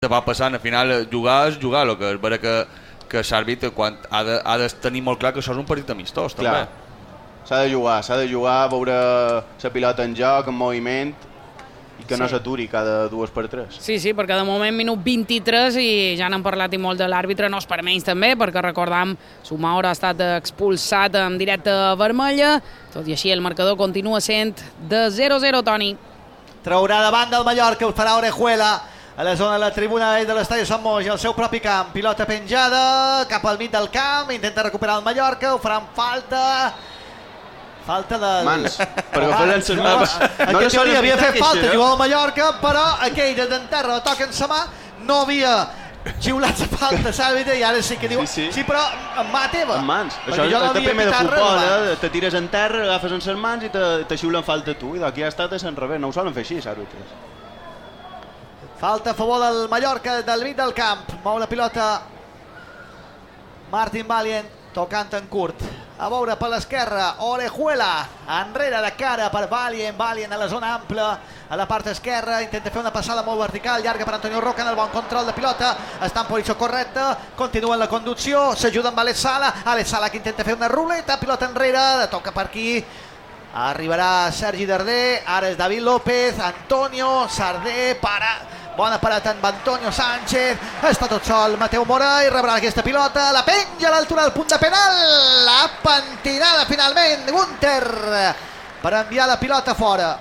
va passant, al final jugar és jugar, el que és vera que l'àrbitre ha de tenir molt clar que això és un partit amistós també. S'ha de jugar, veure la pilota en joc, en moviment i que no s'aturi cada 2x3. Sí, perquè de moment minut 23 i ja n'han parlat i molt de l'àrbitre, no és per menys també, perquè recordam, Sumaura ha estat expulsat en directa vermella, tot i així el marcador continua sent de 0-0, Toni. Traurà davant del Mallorca, ho farà Orejuela a la zona de la tribuna de l'estadi Sant Moix, al seu propi camp, pilota penjada cap al mig del camp, intenta recuperar el Mallorca, ho farà amb falta de... Mans, per agafar les mans. En teoria havia fet falta jugar al Mallorca, però aquell de d'enterra la toca en sa mà, no havia xiulat la falta, l'àrbitre, i ara sí que diu... Sí, però en mà teva. En mans. Això és el primer de futbol, te tires en terra, agafes en les mans i te xiulen falta tu, i d'aquí ha estat a l'enrevés, no ho solen fer així, els àrbitres. Falta a favor del Mallorca, del mig del camp. Mou la pilota Martin Valient, tocant en curt. A veure per l'esquerra, Orejuela, enrere de cara per Valient a la zona ampla, a la part esquerra, intenta fer una passada molt vertical, llarga per Antonio Roca, en el bon control de pilota, està en posició correcta, continua en la conducció, s'ajuda amb Alex Sala que intenta fer una ruleta, pilota enrere, toca per aquí, arribarà Sergi Darder, ara és David López, Antonio, Sarder, bona parada amb Antonio Sánchez, està tot sol Mateu Mora i rebrà aquesta pilota, la penja a l'altura del punt de penal, la pentinada finalment Gunter per enviar la pilota fora.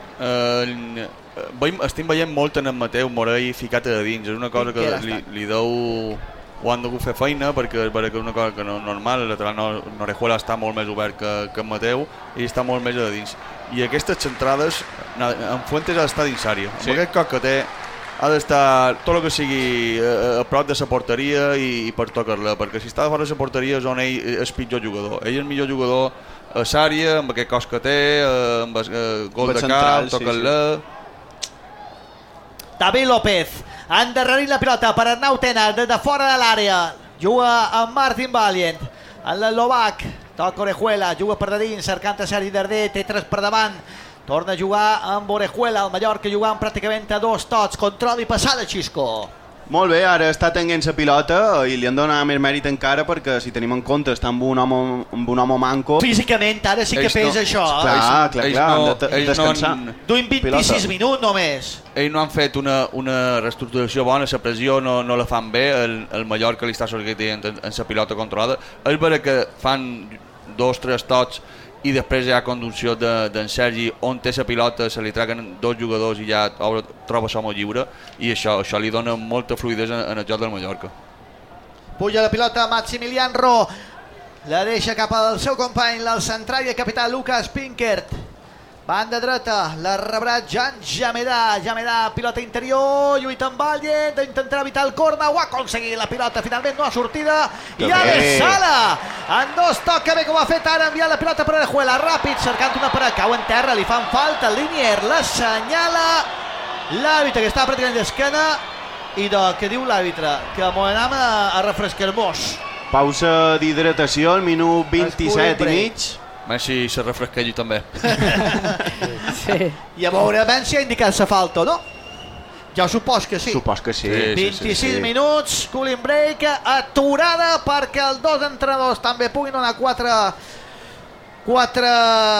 Estem veient molt en Mateu Morell ficat a dins, és una cosa que li deu, ho han degut fer feina perquè és una cosa que no és normal, el lateral Orejuela està molt més obert que en Mateu i està molt més a dins, i aquestes centrades en Fuentes ha d'estar dins àrea, amb aquest cop que té ha d'estar tot el que sigui a prop de la porteria i per tocar-la, perquè si està fora de la porteria és on ell és pitjor jugador. Ell és el millor jugador a l'àrea, amb aquest cos que té, amb el gol de cap, tocar-la. David López, endarrerint la pilota per Arnau Tena, des de fora de l'àrea. Juga amb Martin Valient, en l'Eslovac, toca Orejuela, juga per dins, cercant a Sergi Darder, té 3 per davant. Torna a jugar amb Orejuela, el Mallorca jugant pràcticament a 2 tots, control i passada, Xisco. Molt bé, ara està tenint la pilota i li han donat més mèrit encara perquè si tenim en compte està amb un home manco... Físicament ara sí que pesa això. Clar, han de descansar. Duim 26 minuts només. Ells no han fet una reestructuració bona, la pressió no la fan bé, el Mallorca li està sortint en la pilota controlada. És vera que fan 2-3 tots i després hi ha conducció d'en Sergi on té la pilota, se li traguen 2 jugadors i ja troba som lliure i això li dona molta fluidesa en el joc del Mallorca. Puja la pilota Maximilian Ro, la deixa cap al seu company, el central i el capità Lucas Pinkert. Banda dreta, la rebrà Jan Jamedà, pilota interior, lluita amb Valient, intentarà evitar el corna, ho ha aconseguit, la pilota finalment no ha sortida, i ara Sala, en 2 toca bé com ha fet ara, enviant la pilota per Orejuela, ràpid, cercant una per cau en terra, li fan falta, Linier l'assenyala, l'àrbitre que està pràcticament d'esquena, i què diu l'àrbitre? Que m'ho anem a refrescar el mos. Pausa d'hidratació, al minut 27 i mig. Messi se refresca ell també. I a veure si ha indicat la falta o no. Jo supos que sí. 26 minuts, cooling break, aturada perquè els 2 entrenadors també puguin donar 4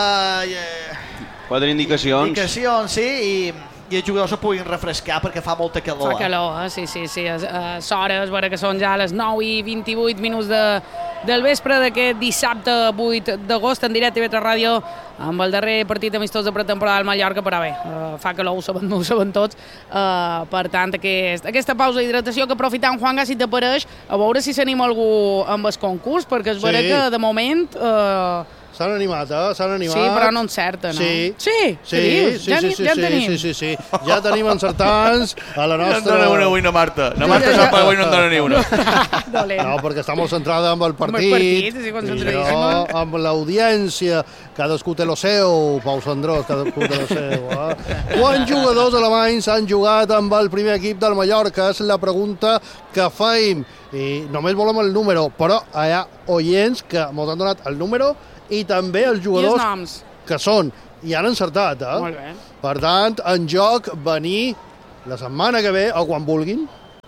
indicacions, sí, i els jugadors se puguin refrescar perquè fa molta calor. Fa calor, sí. A l'hora és vera que són ja les 9 i 28 minuts del vespre d'aquest dissabte 8 d'agost en directe a TV3 Ràdio amb el darrer partit amistós de pretemporada del Mallorca, però bé, fa calor, ho saben tots. Per tant, aquesta pausa d'hidratació que aprofitant, Juanga, si t'apareix, a veure si s'anima algú amb el concurs, perquè és vera que de moment... S'han animat, s'han animat. Sí, però no encerta, no? Sí. Ja tenim encertats a la nostra... No en dona una avui, no, Marta. No, Marta sap avui no en dona ni una. No, perquè estem centrada amb el partit. I jo amb l'audiència. Cadascú té lo seu, Pau Sandrós, cadascú té lo seu. Quants jugadors alemanys han jugat amb el primer equip del Mallorca? És la pregunta que feim. I només volem el número, però hi ha oients que ens han donat el número i també els jugadors que són, i han encertat, Molt bé. Per tant, en joc venir la setmana que ve, o quan vulguin,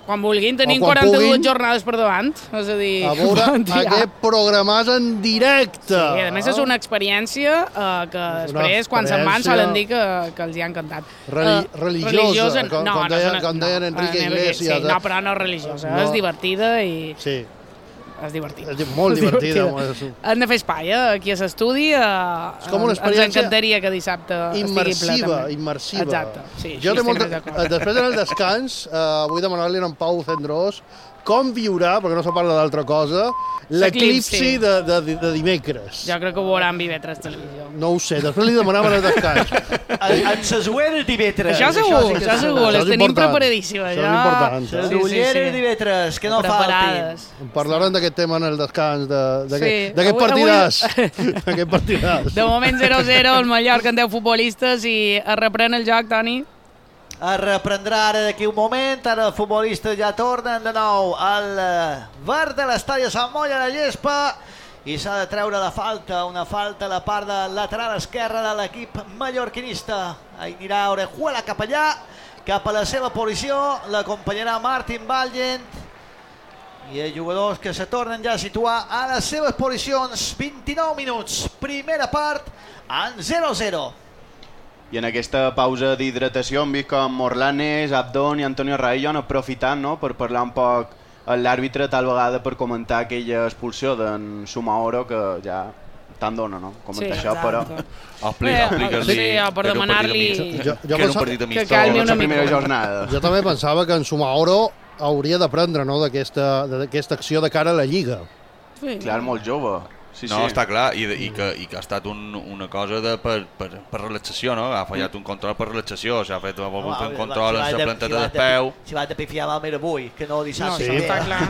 Quan vulguin, tenim 42 jornades per davant. És a dir, a veure aquest programàs en directe. Sí, a més és una experiència que després, quan se'n van, solen dir que els hi ha encantat. Religiosa, com deien Enrique Iglesias. Sí, no, però no religiosa, és divertida i... Sí. És divertida. És molt divertida. Hem de fer espai, aquí a l'estudi. És com una experiència... Ens encantaria que dissabte estigui ple, també. Immersiva. Exacte, sí. Després en el descans, vull demanar-li a en Pau Cendrós com viurà, perquè no se parla d'altra cosa, l'eclipsi de dimecres. Jo crec que ho veuran Vivetres Televisió. No ho sé, després li demanaven el descans. En ses ulleres dimecres. Això segur, les tenim preparadíssimes. Això és important. Les ulleres dimecres, que no faltin. Parlaran d'aquest tema en el descans, d'aquest partidàs. D'aquest partidàs. De moment 0-0, el Mallorca en 10 futbolistes i es reprèn el joc, Toni. Es reprendrà ara d'aquí un moment, ara els futbolistes ja tornen de nou al verd de l'estadi de Sant Molla de Llespa i s'ha de treure la falta, una falta a la part de lateral esquerra de l'equip mallorquinista. Anirà Orejuela cap allà, cap a la seva posició, l'acompanyarà Martin Vallent i els jugadors que se tornen ja a situar a les seves posicions. 29 minuts, primera part en 0-0. I en aquesta pausa d'hidratació hem vist com Morlanes, Abdón i Antonio Raillo han aprofitat, no?, per parlar un poc amb l'àrbitre, tal vegada per comentar aquella expulsió d'en Sumaoro, que ja tant dona, no?, comentar això, però... Explica'ls-li per demanar-li que calmi una primera mica. jornada. Jo també pensava que en Sumaoro hauria d'aprendre, no?, d'aquesta acció de cara a la Lliga. Clar, molt jove. Sí, no, està clar, i que ha estat una cosa per relaxació, no? Ha fallat un control per relaxació, s'ha fet un control en la planteta de peu. Si va de pifiar mal més avui, que no dissabte. Sí, està clar.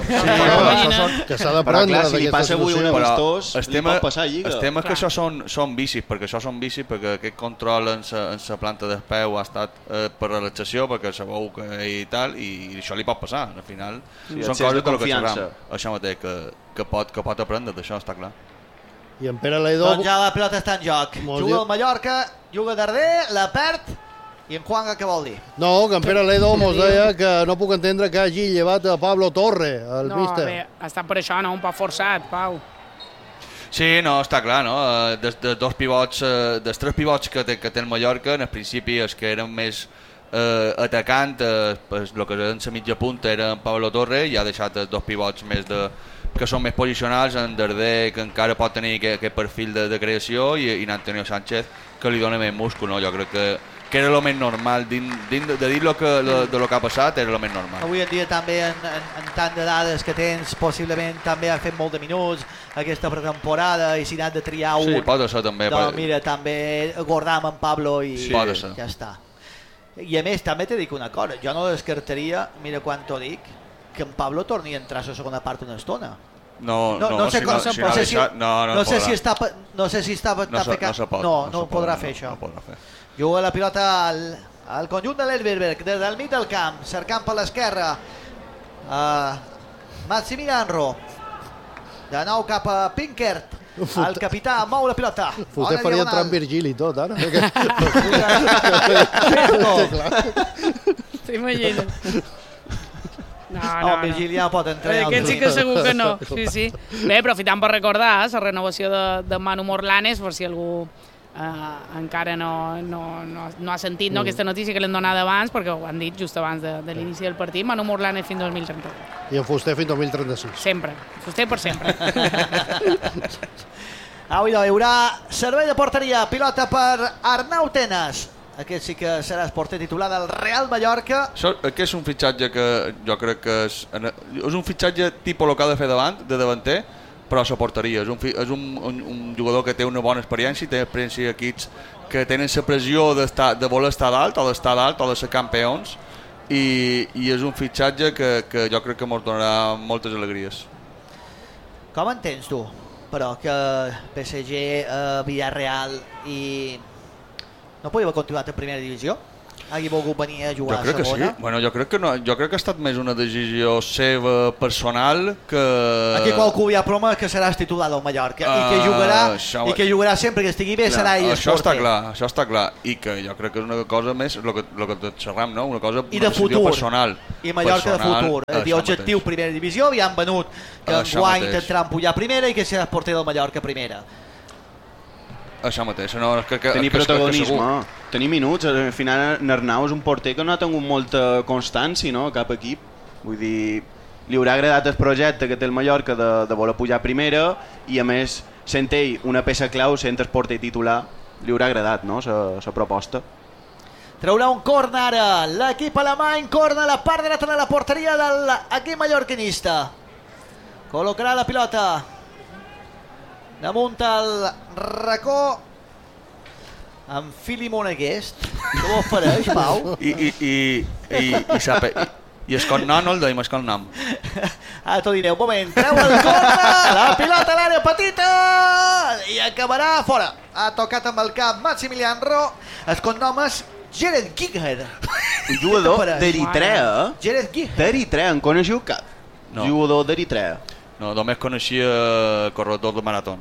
Que s'ha d'aprendre si li passa avui un amistós, li pot passar a Lliga. El tema és que això són vicis, perquè aquest control en la planta de peu ha estat per relaxació, perquè sabeu que i tal, i això li pot passar, al final. Són coses de lo que sabem, això mateix, que pot aprendre d'això, està clar. I en Pere Ledo... Doncs ja la pilota està en joc. Juga el Mallorca, juga Darder, la perd, i en Juanga què vol dir? No, que en Pere Ledo mos deia que no puc entendre que hagi llevat a Pablo Torre, el míster. No, bé, ha estat per això, no? Un poc forçat, Pau. Sí, no, està clar, no? Dels tres pivots que té el Mallorca, en principi els que eren més atacant, el que era en la mitja punta era en Pablo Torre, i ha deixat els dos pivots més que són més posicionals, en Darder, que encara pot tenir aquest perfil de creació, i en Antonio Sánchez, que li dona més múscul, no? Jo crec que era el més normal, de dir lo que ha passat, era el més normal. Avui en dia també, en tant de dades que tens, possiblement també ha fet molt de minuts aquesta pretemporada, i si n'han de triar un... Sí, pot ser també. Doncs mira, també guardam en Pablo i ja està. I a més, també t'he dit una cosa, jo no descartaria, mira quan t'ho dic, que en Pablo torni a entrar a la segona part una estona. No sé si està pecat. No podrà fer això. Juga la pilota al conjunt de l'Elberberg, des del mig del camp, cercant per l'esquerra. Maximiliano. De nou cap a Pinkert. El capità mou la pilota. Fuster faria entrar en Virgili i tot, ara. T'imagines? No, Virgília pot entrar. Aquest sí que segur que no. Sí. Bé, aprofitant per recordar la renovació de Manu Morlanes, per si algú encara no ha sentit aquesta notícia que l'hem donat abans, perquè ho han dit just abans de l'inici del partit. Manu Morlanes fins 2031. I en Fuster fins 2036. Sempre. Fuster per sempre. Avui hi haurà servei de porteria, pilota per Arnau Tenas. Aquest sí que serà el porter titular del Real Mallorca. Aquest és un fitxatge que jo crec que és un fitxatge tipus el que ha de fer de davanter, però a la porteria. És un jugador que té una bona experiència, té experiència d'equips que tenen la pressió de voler estar dalt o de ser campions, i és un fitxatge que jo crec que ens donarà moltes alegries. Com entens tu, però, que PSG, Villarreal i... no podria haver continuat en primera divisió? hagi volgut venir a jugar a segona? Jo crec que sí. Bueno, jo crec que no. Jo crec que ha estat més una decisió seva personal que... Aquí qualcú hi ha promès que seràs titular del Mallorca i que jugarà sempre que estigui bé, serà ell això està clar, això està clar. I que jo crec que és una cosa més, el que xerram, no? Una cosa, I de futur. Personal. I Mallorca de futur. Objectiu primera divisió, ja han venut que enguany intentarà pujar a primera i que serà porter del Mallorca a primera. Això mateix, no, tenir protagonisme, tenir minuts. Al final Arnau és un porter que no ha tingut molta constància, no?, cap equip. Vull dir, li haurà agradat el projecte que té el Mallorca de voler pujar a primera i a més sent ell una peça clau, sent el porter titular, li haurà agradat, no?, la proposta. Traurà un córner ara l'equip alemany, córner a la part dreta de la porteria de l'equip mallorquinista. Col·locarà la pilota damunt el racó amb Fili Moneguest. Com ho fareix, Pau? I el cognom no el deim, el cognom. Ara t'ho diré, un moment. Treu el córner, la pilota a l'àrea petita i acabarà fora. Ha tocat amb el cap Maximilian Ro. El cognom és Jared Giger. Un jugador d'Eritrea, Jared Giger. D'Eritrea, en coneixiu cap? No. Jugador d'Eritrea. No, només coneixia corredor de marató.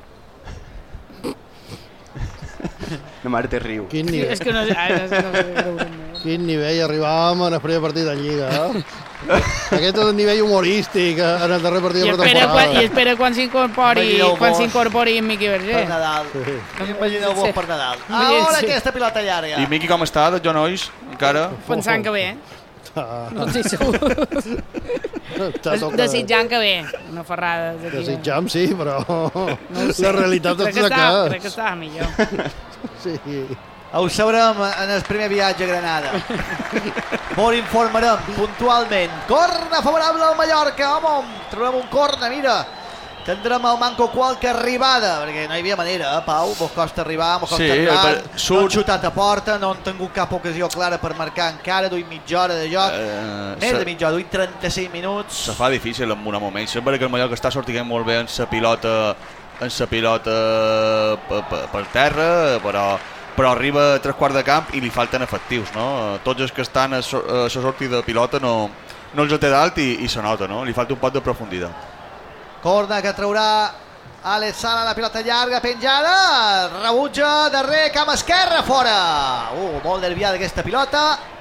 La mare te riu. Quin nivell. És que no sé. Quin nivell arribàvem en el primer partit de Lliga, Aquest és el nivell humorístic en el darrer partit de temporada. I espera quan s'incorpori en Miqui Verger. Per Nadal. Imagineu-vos per Nadal. Ara aquesta pilota llarga. I Miqui com està, de genolls, encara? Pensant que bé, No estic segur. Desitjant que bé, una ferrada. Desitjam, sí, però la realitat és que... Crec que estava millor. Sí. Ho sabrem en el primer viatge a Granada. Molt informarem puntualment. Corna favorable al Mallorca, home, trobem un corna, mira. Tindrem al manco qualque arribada, perquè no hi havia manera, Pau? Mos costa arribar, mos costa entrar, no han xutat a porta, no han tingut cap ocasió clara per marcar encara, duim mitja hora de joc, més de mitja hora, duim 35 minuts. Se fa difícil en un moment, sempre que el Mallorca està sortint molt bé en la pilota per terra, però arriba a 3/4 de camp i li falten efectius, no? Tots els que estan a la sortida de pilota no els té dalt i se nota, no? Li falta un poc de profunditat. Corna que traurà Alex Sala, la pilota llarga, penjada, rebutja darrer, camp esquerre, fora. Molt desviada aquesta pilota.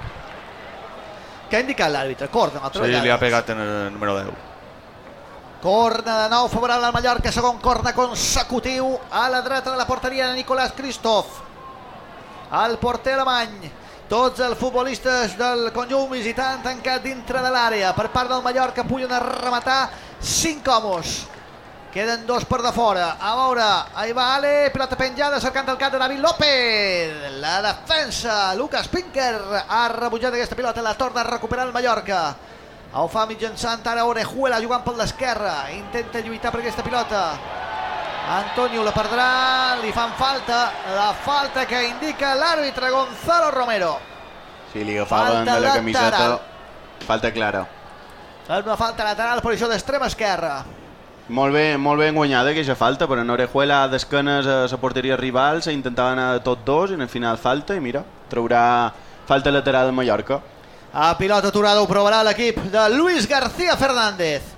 Què ha indicat l'àrbitre? Corna, sí, li ha pegat en el número 10. Corna de nou favorable al Mallorca, segon corna consecutiu a la dreta de la porteria de Nicolás Christoph. El porter alemany. Tots els futbolistes del conjunt visitant tancat dintre de l'àrea. Per part del Mallorca pugen a rematar 5 homes. Queden 2 per de fora. A veure, ahí va Ale, pilota penjada, cercant el cap de David López. La defensa, Lucas Pinker ha rebutjat aquesta pilota, la torna a recuperar el Mallorca. Ho fa mitjançant ara Orejuela jugant per l'esquerra. Intenta lluitar per aquesta pilota. Antonio la perdrà, li fan falta, la falta que indica l'àrbitre Gonzalo Romero. Sí, li agafaven de la camiseta, falta clara. Una falta lateral, posició d'extrema esquerra. Molt ben guanyada aquesta falta, però en Orejuela d'esquenes a la porteria rival s'intentava anar de tots dos i al final falta i mira, traurà falta lateral del Mallorca. A pilota aturada ho provarà l'equip de Luis García Fernández.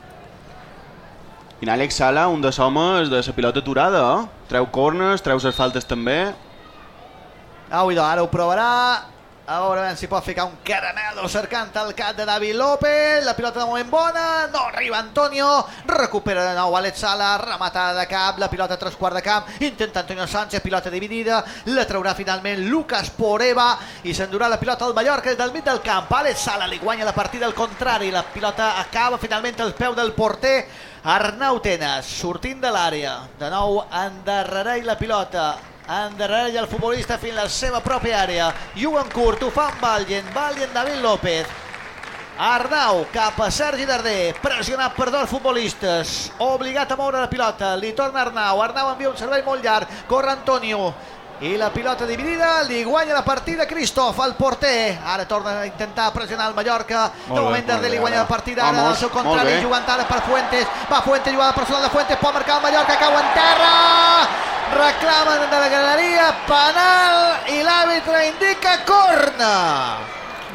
I Àlex Sala, un dels homes de la pilota aturada, treu corners, treu les faltes també. Ara ho provarà. A veure si pot ficar un caramelo cercant el cap de David López. La pilota de moment bona, no arriba Antonio, recupera de nou Àlex Sala, rematada de cap, la pilota a 3/4 de camp, intenta Antonio Sánchez, pilota dividida, la traurà finalment Lucas Poreba i s'endurà la pilota al Mallorca des del mig del camp. Àlex Sala li guanya la partida al contrari, la pilota acaba finalment al peu del porter Arnau Tenas, sortint de l'àrea, de nou endarrereix la pilota, endarrereix el futbolista fins a la seva pròpia àrea, juguen curt, ho fa amb Vallen David López, Arnau cap a Sergi Darder, pressionat per dos futbolistes, obligat a moure la pilota, li torna Arnau envia un servei molt llarg, corre Antonio, i la pilota dividida, li guanya la partida Christoph, el porter. Ara torna a intentar pressionar el Mallorca. De moment Darder li guanya la partida, ara al seu contrari, jugant ara per Fuentes. Va Fuentes, jugada personal de Fuentes, pot marcar el Mallorca, cau en terra. Reclamen de la galeria, penal, i l'àrbitre indica corna.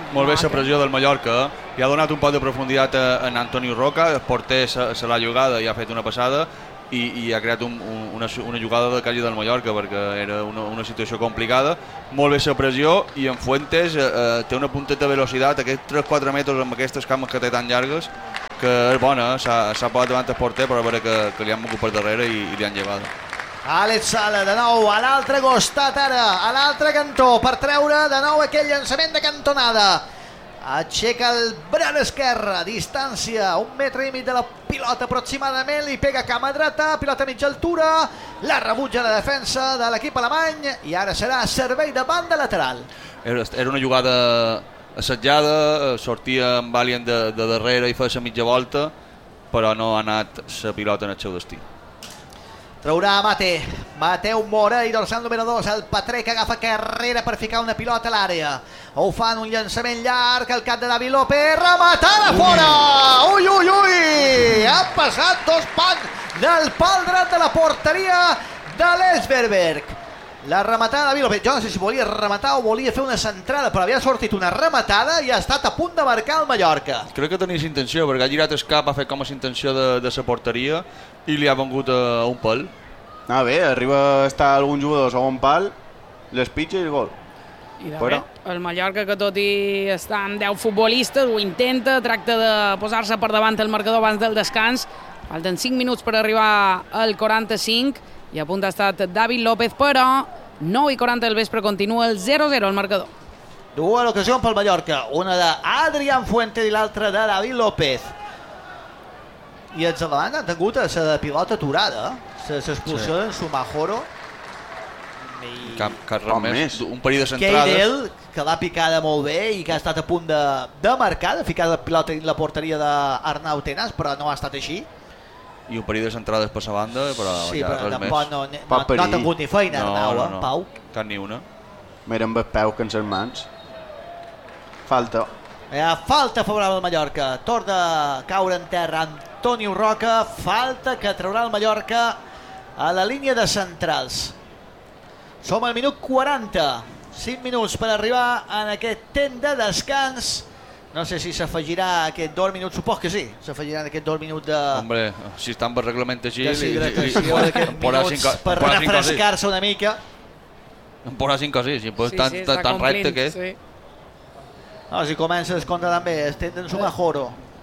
Molt bé la pressió del Mallorca, i ha donat un poc de profunditat en Antonio Roca, el porter se l'ha jugada i ha fet una passada, i ha creat una jugada de quasi del Mallorca, perquè era una situació complicada. Molt bé la pressió, i en Fuentes té una punteta de velocitat, aquests 3-4 metres amb aquestes cames que té tan llargues, que és bona, s'ha posat davant el porter, però a veure que li han mogut per darrere i li han llevat. Àlex Sala, de nou, a l'altre costat ara, a l'altre cantó, per treure de nou aquell llançament de cantonada. Aixeca el bran esquerre, distància, 1,5 metres de la pilota aproximadament, li pega cama dreta, pilota a mitja altura, la rebutja la defensa de l'equip alemany i ara serà servei de banda lateral. Era una jugada assetjada, sortia en Valien de darrere i feia la mitja volta, però no ha anat la pilota en el seu destí. Traurà Mateu Morell, dorsal número 2, el Petrer que agafa carrera per ficar una pilota a l'àrea. Ho fan un llançament llarg al cap de David López, rematada fora! Ui, ui, ui! Ha passat 2 pals del pal dret de la porteria de l'Esberberg. La rematada de David López, jo no sé si volia rematar o volia fer una centrada, però havia sortit una rematada i ha estat a punt de marcar el Mallorca. Crec que tenia intenció, perquè ha girat el cap, ha fet com a intenció de la porteria i li ha vengut a un pal. Bé, arriba a estar algun jugador a segon pal, l'espitxa i el gol. I de bé, el Mallorca, que tot i estar amb 10 futbolistes, ho intenta, tracta de posar-se per davant el marcador abans del descans. Falten 5 minuts per arribar al 45 i a punt ha estat David López, però 9:40 del vespre continua el 0-0 al marcador. Dues ocasions pel Mallorca, una d'Adrián Fuentes i l'altra de David López. I els alemanys han tingut la pilota aturada, l'expulsió d'en Sumajoro. Cap res més, un parell de centrades. Keidel, que l'ha picada molt bé i que ha estat a punt de marcar, de ficar la pilota en la porteria d'Arnau Tenas, però no ha estat així. I un parell de centrades per la banda, però sí, ja però res més. no ha tingut ni feina, Arnau, Pau. Cap ni una. Mira amb el peu que en les mans. Falta. Falta favorable al Mallorca. Torna a caure en terra Antonio Roca. Falta que traurà el Mallorca a la línia de centrals. Som al minut 40. 5 minuts per arribar en aquest temps de descans. No sé si s'afegirà aquest 2 minuts, supos que sí, s'afegiran aquest 2 minuts de... Hombre, si estan per reglament així... Deshidratació d'aquests minuts per refrescar-se una mica. Em posarà 5 o 6, si pot tan recte que és. No, si comença a descomptar també, estem d'en Sumajoro.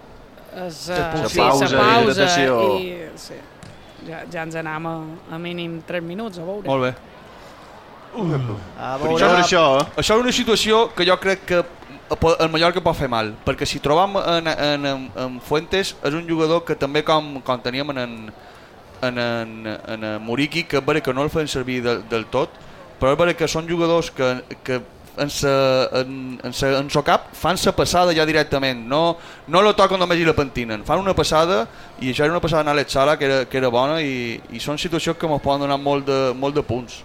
La pausa i ja ens anem a mínim 3 minuts, a veure. Molt bé. Això és una situació que jo crec que el Mallorca pot fer mal, perquè si trobam en Fuentes és un jugador que també com teníem en Muriqui, que és vera que no el feien servir del tot, però és vera que són jugadors que en so cap fan la passada ja directament, no la toquen només i la pentinen, fan una passada, i això era una passada en Àlex Sala que era bona, i són situacions que ens poden donar molt de punts.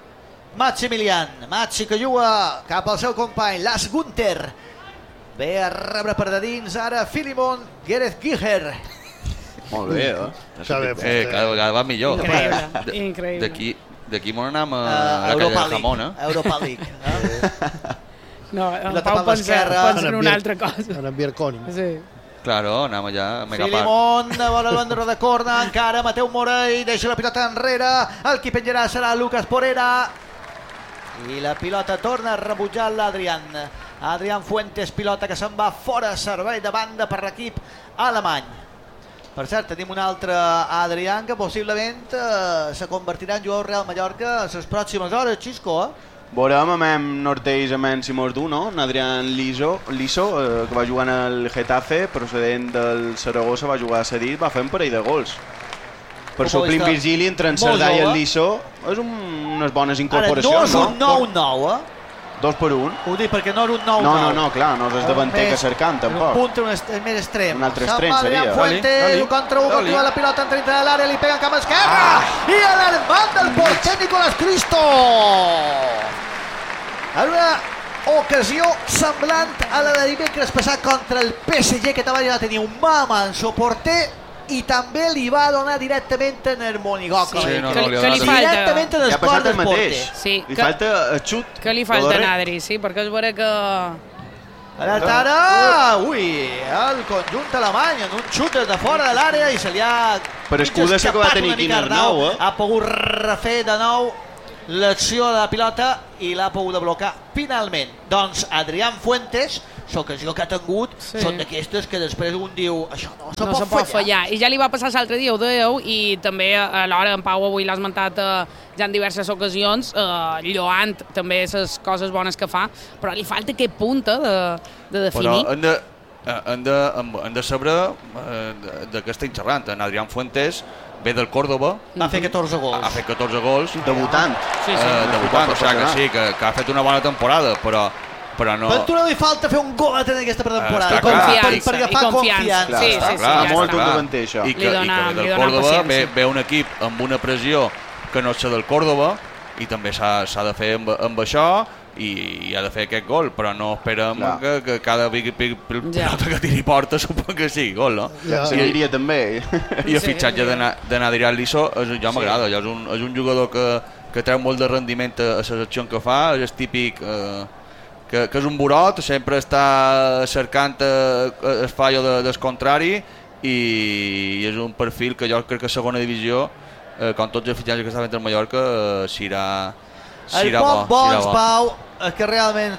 Maxi que juga cap al seu company, Lars Gunther. Ve a rebre per de dins ara Filimon Gerez-Giger. Molt bé, cada vegada va millor. Increïble. D'aquí m'on anam a la calle de Jamona. Europa League. No, en Pau pensa en una altra cosa. En Bierconi. Sí. Claro, anem allà a Megapart. Filimon, vol el bandera de corna, encara Mateu Morell, deixa la pilota enrere, el qui penjarà serà Lucas Porera. I la pilota torna a rebutjar l'Adrián Fuentes, pilota que se'n va fora, servei de banda per l'equip alemany. Per cert, tenim un altre Adrián que possiblement se convertirà en jugador Real Mallorca a les pròximes hores, Xisco, Veurem amb Nortells amb en Simós d'Uno, Adrián Liso, que va jugar en el Getafe, procedent del Saragossa, va jugar a cedit, va fer un parell de gols. Per suplir Virgili entre en Cerdà i el Liso, és unes bones incorporacions. Ara, no és un 9-9, 2 per 1. Ho dic perquè no era un 9-9. No, clar, no és davanter que cercant, tampoc. Un punt més extrem. Un altre extrem seria. Fuentes, un contra un, continua la pilota en dintre de l'àrea, li pega en camp esquerra, i a l'armat del porter Nicolás Cristo. En una ocasió semblant a la de dimecres passat contra el PSG, que també va tenir un mama en seu porter, i també li va donar directament en el Monigoca. Sí, directament en el cor del porter. Li falta el xut. Que li falta a Adri, sí, perquè és vera que Alerta ara! Ui, el conjunt alemany en un xut des de fora de l'àrea i se li ha... Per escuda sí que va tenir quin Arnau, Ha pogut refer de nou l'acció de la pilota i l'ha pogut blocar finalment. Doncs Adrián Fuentes, l'ocasió que ha tingut, són d'aquestes que després un diu això no se pot fallar. I ja li va passar l'altre dia, ho dèieu, i també alhora en Pau avui l'ha esmentat ja en diverses ocasions, lloant també les coses bones que fa, però li falta aquest punt de definir. Però hem de saber de què estem xerrant. En Adrián Fuentes ve del Córdoba. Va fer 14 gols. Ha fet 14 gols. Debutant. Debutant, o sigui que sí, que ha fet una bona temporada, però no... Per tu no li falta fer un gol en aquesta pretemporada. Per agafar confiança. Sí, molt un davanter, això. I que del Córdoba ve un equip amb una pressió que no és la del Córdoba i també s'ha de fer amb això i ha de fer aquest gol, però no esperem que cada pilota que tiri porta suposo que sigui gol, no? Seguiria també. I el fitxatge d'Adrián Liso jo m'agrada, és un jugador que treu molt de rendiment a les accions que fa, és típic que és un burot, sempre està cercant el fallo del contrari i és un perfil que jo crec que a segona divisió, com tots els fitxatges que està fent el Mallorca, serà bo. Pau, que realment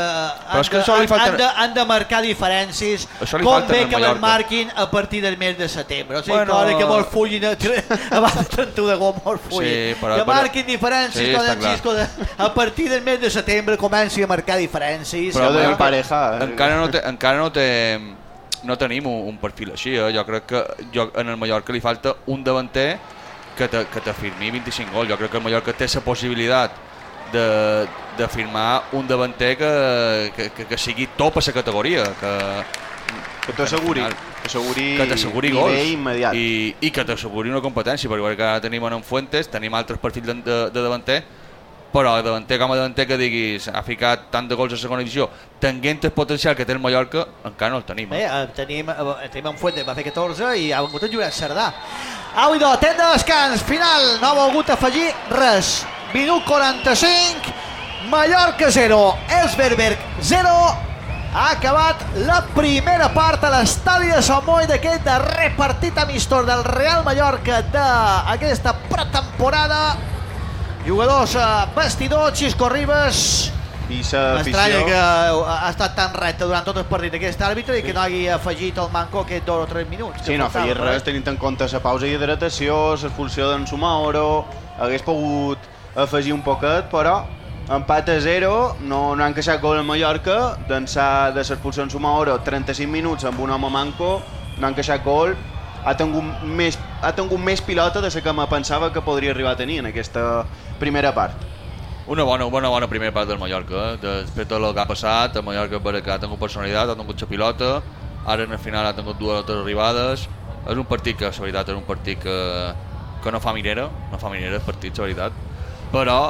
han de marcar diferències, com bé que les marquin a partir del mes de setembre. O sigui, que molt fullin abans del 31 d'agost, que marquin diferències, com en Xisco, a partir del mes de setembre comenci a marcar diferències. Però encara no tenim un perfil així. Jo crec que en el Mallorca li falta un davanter que te firmi 25 gols. Jo crec que el Mallorca té la possibilitat de firmar un davanter que sigui top a la categoria, que t'asseguri gols immediat i que t'asseguri una competència, perquè ara tenim en Fuentes, tenim altres partits de davanter, però davanter com a davanter que diguis ha ficat tant de gols a segona divisió tenint el potencial que té el Mallorca, encara no el tenim. Tenim en Fuentes, va fer 14 i ha vingut en Jurat Cerdà. Au, idò, temps de descans final, no ha volgut afegir res. Minut 45, Mallorca 0, Elsberberg 0. Ha acabat la primera part a l'estadi de Sant Boi d'aquest darrer partit amistós del Real Mallorca d'aquesta pretemporada. Jugadors, vestidors, Xisco Ribas. M'estranya que ha estat tan recte durant tot el partit aquest àrbitre i que no hagi afegit el manco aquests 2 o 3 minuts. Sí, no feia res, tenint en compte la pausa i hidratació, l'expulsió d'en Sumaoro, hagués pogut afegir un poquet, però empat a 0, no han queixat gol al Mallorca, d'ençà de l'expulsió d'en Sumaoro 35 minuts amb un home manco, no han queixat gol, ha tingut més pilota de la que me pensava que podria arribar a tenir en aquesta primera part. Una bona primera part del Mallorca, després del que ha passat, el Mallorca ha tingut personalitat, ha tingut la pilota, ara en el final ha tingut 2 o 3 arribades, és un partit que, la veritat, és un partit que no fa minera el partit, la veritat, però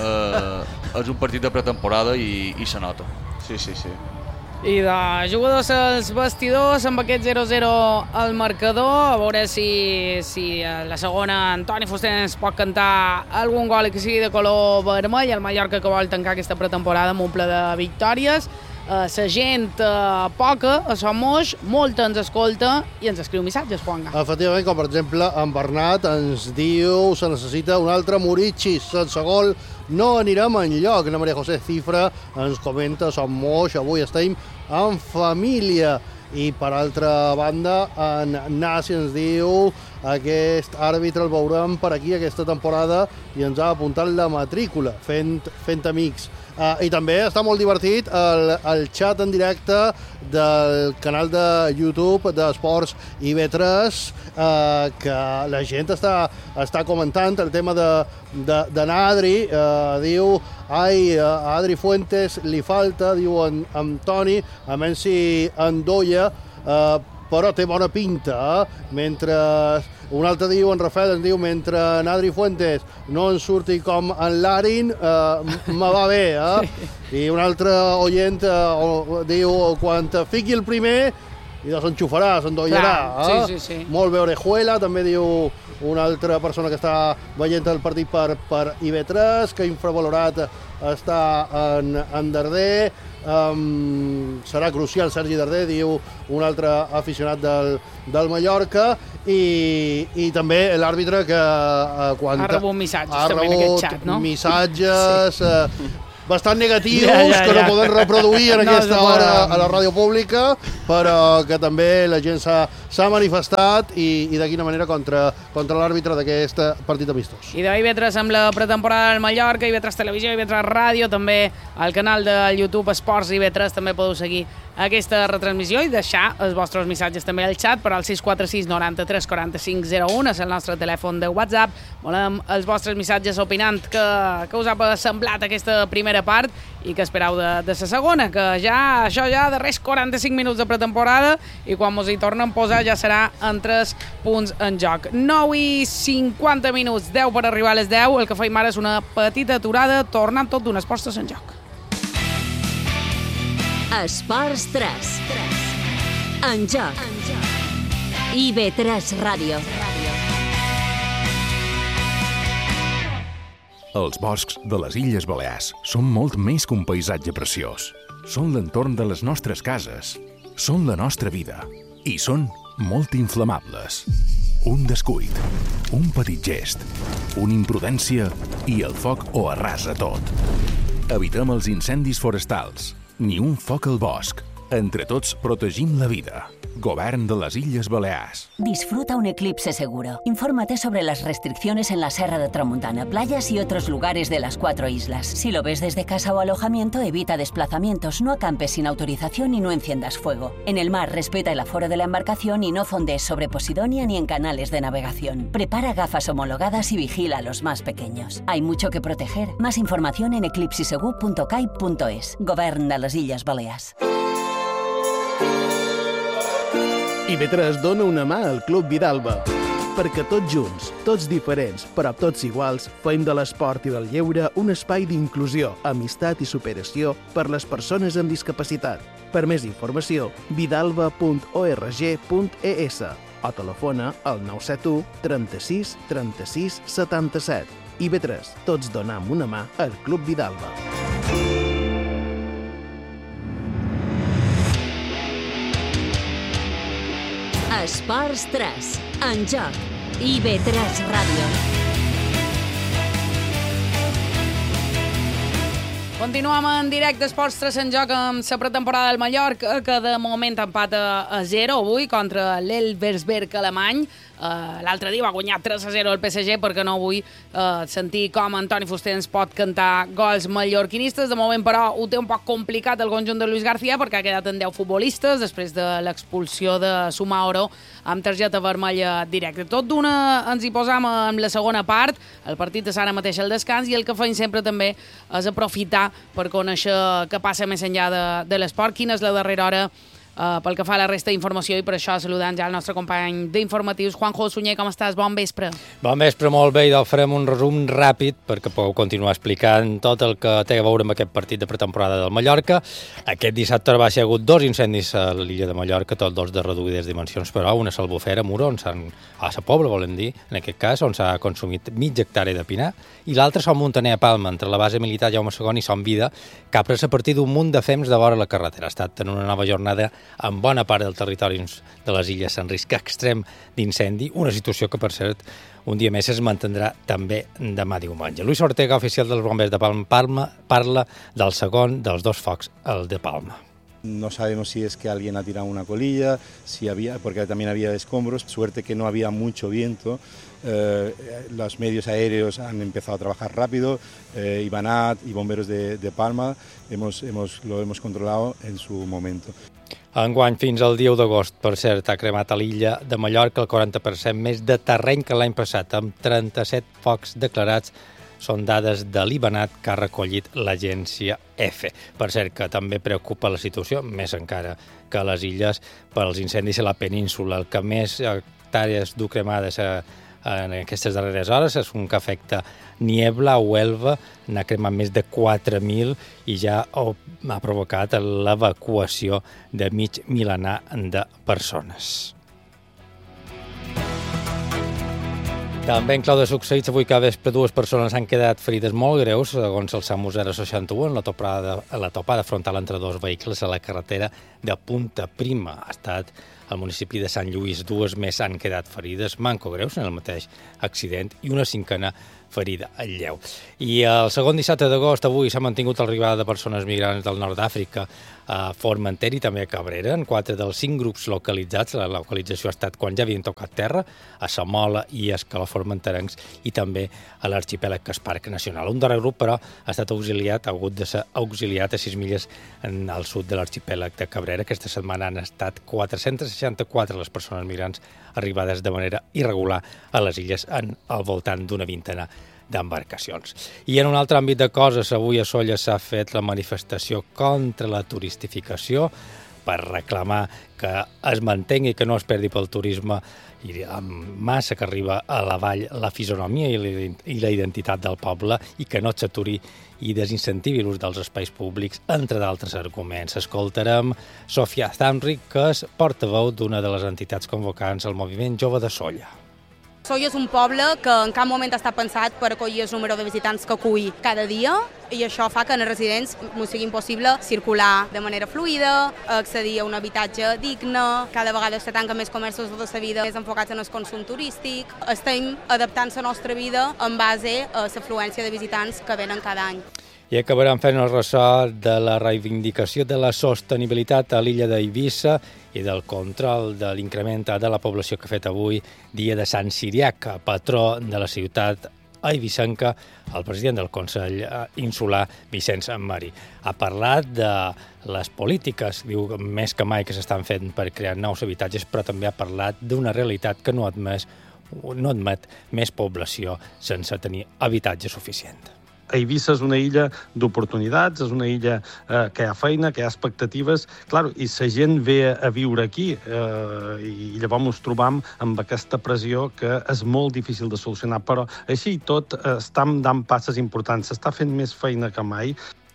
és un partit de pretemporada i se nota. Sí. I de jugadors als vestidors amb aquest 0-0 al marcador, a veure si a la segona Antoni Fuster ens pot cantar algun gol que sigui de color vermell. El Mallorca que vol tancar aquesta pretemporada amb un ple de victòries. La gent poca, a Sant Moix, molta ens escolta i ens escriu missatges, Juanga. Efectivament, com per exemple en Bernat ens diu se necessita un altre Murici sense gol, no anirem enlloc. Na Maria José Cifra ens comenta Sant Moix, avui estem en família. I per altra banda, en Nasi ens diu aquest àrbitre el veurem per aquí aquesta temporada i ens ha apuntat la matrícula, fent amics. I també està molt divertit el xat en directe del canal de YouTube d'Esports IB3, que la gent està comentant el tema de Adri. Diu, a Adri Fuentes li falta, diu en Toni, a menys si endolla, però té bona pinta, mentre un altre diu, en Rafael ens diu, mentre en Adri Fuentes no en surti com en Larin, me va bé, I un altre oient diu, quan fiqui el primer i s'enxufarà, s'endollarà. Sí. Molt bé, Orejuela, també diu una altra persona que està veient el partit per IB3, que infravalorat està en Darder. Serà crucial Sergi Darder, diu un altre aficionat del Mallorca, i també l'àrbitre que ha rebut missatges també en aquest xat, no? Missatges bastant negatius que no podem reproduir en aquesta hora a la ràdio pública, però que també la gent s'ha manifestat i de quina manera contra l'àrbitre d'aquest partit amistós. I de IB3 amb la pretemporada del Mallorca, IB3 Televisió, IB3 Ràdio, també al canal de YouTube Esports IB3 també podeu seguir aquesta retransmissió i deixar els vostres missatges també al xat per al 646 93 45 01, és el nostre telèfon de WhatsApp. Volem els vostres missatges opinant que us ha semblat aquesta primera part i que espereu de la segona, que això ja darrers 45 minuts de pretemporada i quan mos hi tornen a posar ja serà en 3 punts en joc. 9:50 minuts, 10 per arribar a les 10, el que feim ara és una petita aturada, tornant tot d'un Esports 3 en joc. Esports 3 en joc. IB3 Ràdio. Els boscs de les Illes Balears són molt més que un paisatge preciós. Són l'entorn de les nostres cases, són la nostra vida i són molt inflamables. Un descuit, un petit gest, una imprudència i el foc ho arrasa tot. Evitem els incendis forestals, ni un foc al bosc. Entre tots protegim la vida. Govern de las Illes Balears. Disfruta un eclipse seguro. Infórmate sobre las restricciones en la Serra de Tramuntana, playas y otros lugares de las 4 islas. Si lo ves desde casa o alojamiento, evita desplazamientos, no acampes sin autorización y no enciendas fuego. En el mar, respeta el aforo de la embarcación y no fondees sobre Posidonia ni en canales de navegación. Prepara gafas homologadas y vigila a los más pequeños. Hay mucho que proteger. Más información en eclipsisegur.cai.es. Govern de les Illes Balears. IB3 dona una mà al Club Vidalba, perquè tots junts, tots diferents, però tots iguals, fem de l'esport i del lleure un espai d'inclusió, amistat i superació per les persones amb discapacitat. Per més informació, vidalba.org.es o telefona al 971 36 36 77. IB3, tots donam una mà al Club Vidalba. Esports 3 en joc. IB3 Ràdio. Continuem en directe Esports 3 en joc amb la pretemporada del Mallorca, que de moment empata a 0 avui contra l'Elversberg alemany. L'altre dia va guanyar 3-0 el PSG, perquè no vull sentir com Antoni Fuster ens pot cantar gols mallorquinistes. De moment, però, ho té un poc complicat el conjunt de Luis García, perquè ha quedat en 10 futbolistes després de l'expulsió de Sumaoro amb targeta vermella directa. Tot d'una ens hi posam en la segona part. El partit és ara mateix al descans i el que fem sempre també és aprofitar per conèixer què passa més enllà de l'esport, quina és la darrera hora pel que fa a la resta d'informació, i per això saludant ja el nostre company d'informatius, Juanjo Sunyer, com estàs? Bon vespre. Bon vespre, molt bé, i farem un resum ràpid perquè podeu continuar explicant tot el que té a veure amb aquest partit de pretemporada del Mallorca. Aquest dissabte va ser hagut 2 incendis a l'illa de Mallorca, tots 2 de reduïdes dimensions, però una s'Albufera, Muro, a la Pobla, volem dir, en aquest cas, on s'ha consumit mitja hectàrea de pinar, i l'altre Son Muntaner a Palma, entre la base militar Jaume II i Son Vida, que ha pres a partir d'un munt de fems de vora la carretera. Ha estat en una nova jornada en bona part del territori de les illes en risc extrem d'incendi, una situació que, per cert, un dia més es mantindrà també demà diumenge. Luis Ortega, oficial dels bombers de Palma, parla del segon dels 2 focs, el de Palma. No sabemos si es que alguien ha tirado una colilla, porque también había escombros. Suerte que no había mucho viento. Los medios aéreos han empezado a trabajar rápido. Ibanat y bomberos de Palma lo hemos controlado en su momento. Enguany, fins al dia 1 d'agost, per cert, ha cremat a l'illa de Mallorca el 40% més de terreny que l'any passat, amb 37 focs declarats. Són dades de l'Ibanat que ha recollit l'agència EFE. Per cert, que també preocupa la situació, més encara que a les illes, per als incendis a la península. El que més hectàrees du cremades a en aquestes darreres hores. És un que afecta Niebla, Huelva, n'ha cremat més de 4.000 i ja ha provocat l'evacuació de mig milenar de persones. També en clau de succeïts, avui que vespre 2 persones han quedat ferides molt greus, segons el SAMU 061, en la topada frontal entre 2 vehicles a la carretera de Punta Prima. Ha estat al municipi de Sant Lluís. 2 més han quedat ferides, manco greus, en el mateix accident, i una 5a ferida lleu. I el segon dissabte d'agost, avui, s'ha mantingut l'arribada de persones migrants del nord d'Àfrica a Formentera i també a Cabrera, en 4 dels 5 grups localitzats. La localització ha estat quan ja havien tocat terra, a Samola i a Escalaformenterencs, i també a l'arxipèlag Casparc Nacional. Un darrer grup, però, ha estat auxiliat, ha hagut de ser auxiliat a 6 milles al sud de l'arxipèlag de Cabrera. Aquesta setmana han estat 464 les persones migrants arribades de manera irregular a les illes, al voltant d'una vintena d'embarcacions. I en un altre àmbit de coses, avui a Sóller s'ha fet la manifestació contra la turistificació per reclamar que es mantengui, que no es perdi pel turisme i amb massa que arriba a la vall la fisonomia i la identitat del poble, i que no s'aturi i desincentivi l'ús dels espais públics, entre d'altres arguments. Escoltarem Sofia Zamric, que és portaveu d'una de les entitats convocants al Moviment Jove de Sóller. Sóller és un poble que en cap moment està pensat per acollir el número de visitants que acull cada dia, i això fa que en els residents ens sigui impossible circular de manera fluida, accedir a un habitatge digne. Cada vegada se tanquen més comerços de la vida més enfocats en el consum turístic. Estem adaptant la nostra vida en base a l'afluència de visitants que venen cada any. I acabarem fent el ressò de la reivindicació de la sostenibilitat a l'illa d'Eivissa i del control de l'increment de la població que ha fet avui dia de Sant Siriac, patró de la ciutat eivissenca, el president del Consell Insular, Vicenç Marí. Ha parlat de les polítiques, diu, més que mai que s'estan fent per crear nous habitatges, però també ha parlat d'una realitat que no admet més població sense tenir habitatge suficient. Eivissa és una illa d'oportunitats, és una illa que hi ha feina, que hi ha expectatives, clar, i la gent ve a viure aquí i llavors ens trobam amb aquesta pressió que és molt difícil de solucionar, però així i tot estem dant passes importants, s'està fent més feina que mai.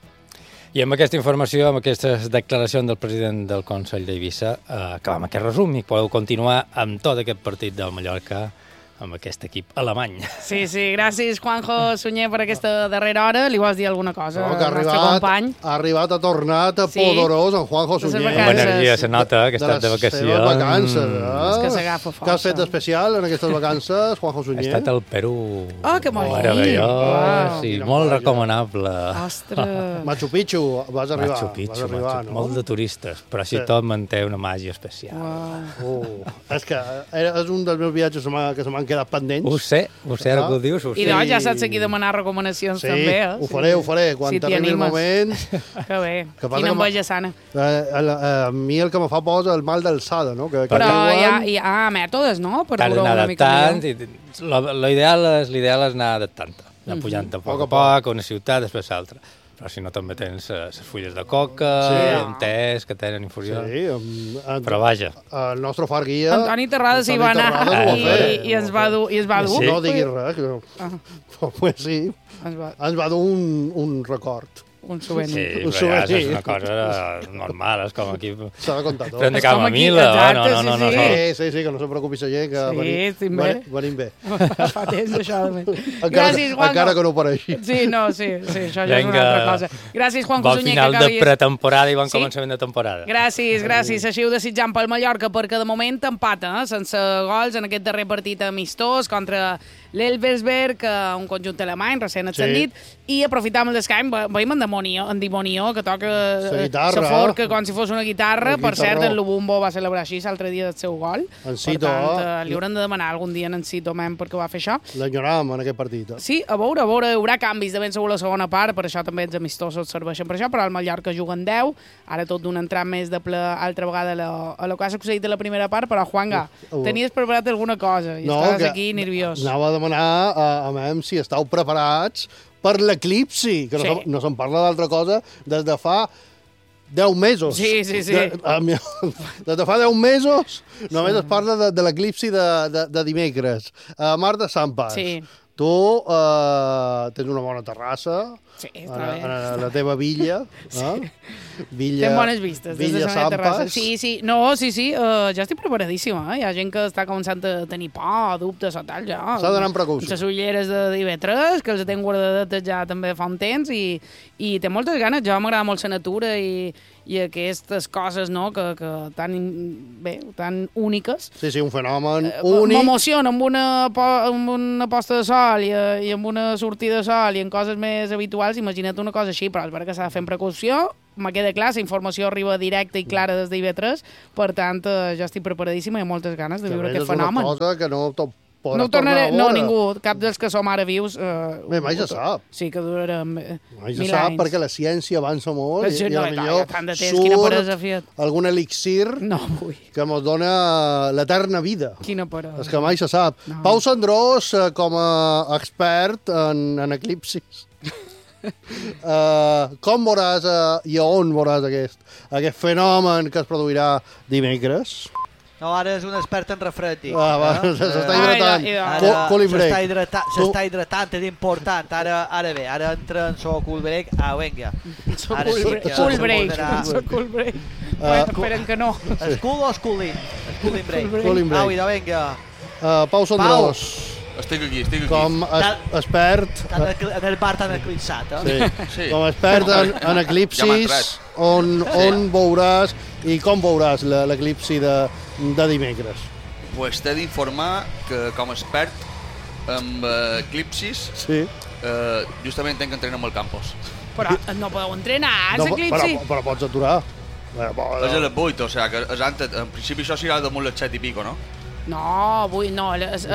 I amb aquesta informació, amb aquestes declaracions del president del Consell d'Eivissa, acabem aquest resum i podeu continuar amb tot aquest partit del Mallorca amb aquest equip alemany. Sí, gràcies, Juanjo Sunyer, per aquesta darrera hora. Li vols dir alguna cosa al nostre company? Ha arribat, ha tornat, poderós, en Juanjo Sunyer. Amb energia, se nota que ha estat de vacacions. De les vacances, És que s'agafa força. Què has fet especial en aquestes vacances, Juanjo Sunyer? He estat al Perú. Oh, que meravellós, sí, molt recomanable. Ostres. Machu Picchu, vas arribar. Machu Picchu, molt de turistes, però així tot manté una màgia especial. És que és un dels meus viatges que se m'han quedat pendents. Ho sé, ara que ho dius, ho sé. I doncs ja saps aquí demanar recomanacions també, eh? Ho faré, quan t'arribi el moment. Que bé, quina enveja sana. A mi el que me fa por és el mal d'alçada, no? Però hi ha mètodes, no? Per cal anar adaptant. L'ideal és anar adaptant, anar pujant a poc a poc, a una ciutat, després a l'altra. Però si no també tens les fulles de coca, amb tés que tenen infusió. Però vaja. El nostre far guia... Antoni Terrades hi va anar i ens va dur. No diguis res. Pues sí, ens va dur un record. Un souvenir. Sí, però ja és una cosa normal, és com aquí... S'ha de comptar tot. Prendre camamila, no. Sí, que no se preocupi la gent, que venim bé. Fa temps, això. Gràcies, Juanjo. Encara que no pareixi. Sí, això ja és una altra cosa. Gràcies, Juanjo Sunyer, que acabis. Bon final de pretemporada i bon començament de temporada. Gràcies. Així ho desitjam pel Mallorca, perquè de moment empata, sense gols en aquest darrer partit amistós contra l'Elversberg, un conjunt alemany recent ascendit, i aprofitam el descans, veiem en Dimonió, que toca la forca com si fos una guitarra. Per cert, en Lubumbo va celebrar així l'altre dia del seu gol. En Cito. Per tant, li hauran de demanar algun dia en Cito, perquè va fer això. L'enyoràvem en aquest partit. Sí, a veure, hi haurà canvis de ben segur la segona part, per això també els amistosos serveixen per això, però el Mallorca juguen 10, ara tot d'un entrat més de ple altra vegada a lo que ha succeït de la primera part, però Juanga, tenies preparat alguna cosa i estaves aquí nerviós. Anava a demanar a veure si estàu preparats per l'eclipsi, que no se'n parla d'altra cosa des de fa 10 mesos. Sí. Des de fa 10 mesos només es parla de l'eclipsi de dimecres. Marta Sampas, tu tens una bona terrassa a la teva villa. Tens bones vistes. Villa Sampas. Sí. Jo estic preparadíssima. Hi ha gent que està començant a tenir por, dubtes o tal, ja. S'ha d'anar amb precaució. Les ulleres d'IV3, que els tenen guardadetes ja també fa un temps, i té moltes ganes. Jo m'agrada molt la natura i aquestes coses, no?, que tan úniques. Sí, un fenomen únic. M'emociona amb una posta de sol i amb una sortida de sol i en coses més habituals. Imagina't una cosa així, però és veritat que s'ha de fer amb precaució. Me queda clar, la informació arriba directa i clara des d'IV3, per tant, jo estic preparadíssima i amb moltes ganes de viure aquest fenomen. És una cosa que no no tornaré, no, ningú, cap dels que som ara vius... mai se sap. Sí, que durarem mai se sap, perquè la ciència avança molt i potser surt algun elixir que ens dona l'eterna vida. Quina peresa. És que mai se sap. Pau Sandrós, com a expert en eclipsis, com veuràs i on veuràs aquest fenomen que es produirà dimecres? No, ara és un expert en refred. S'està hidratant. Cooling break. S'està hidratant, és important. Ara bé, ara entra en so cool break. Vinga. Cool break. Esperen que no. És cool o és cooling? És cooling break. Cooling break. Vinga. Pau Sandrós. Estic aquí. Com expert... En el bar tan eclipsat, Sí. Com a expert en eclipsis, on veuràs i com veuràs l'eclipsi de dimecres? Pues t'he d'informar que, com a expert en eclipsis, justament tenc que entrenar amb el Campos. Però no podeu entrenar, l'eclipsi? Però pots aturar. És a les 8, o sigui que en principi això serà damunt les 7 i pico, no? No, avui no.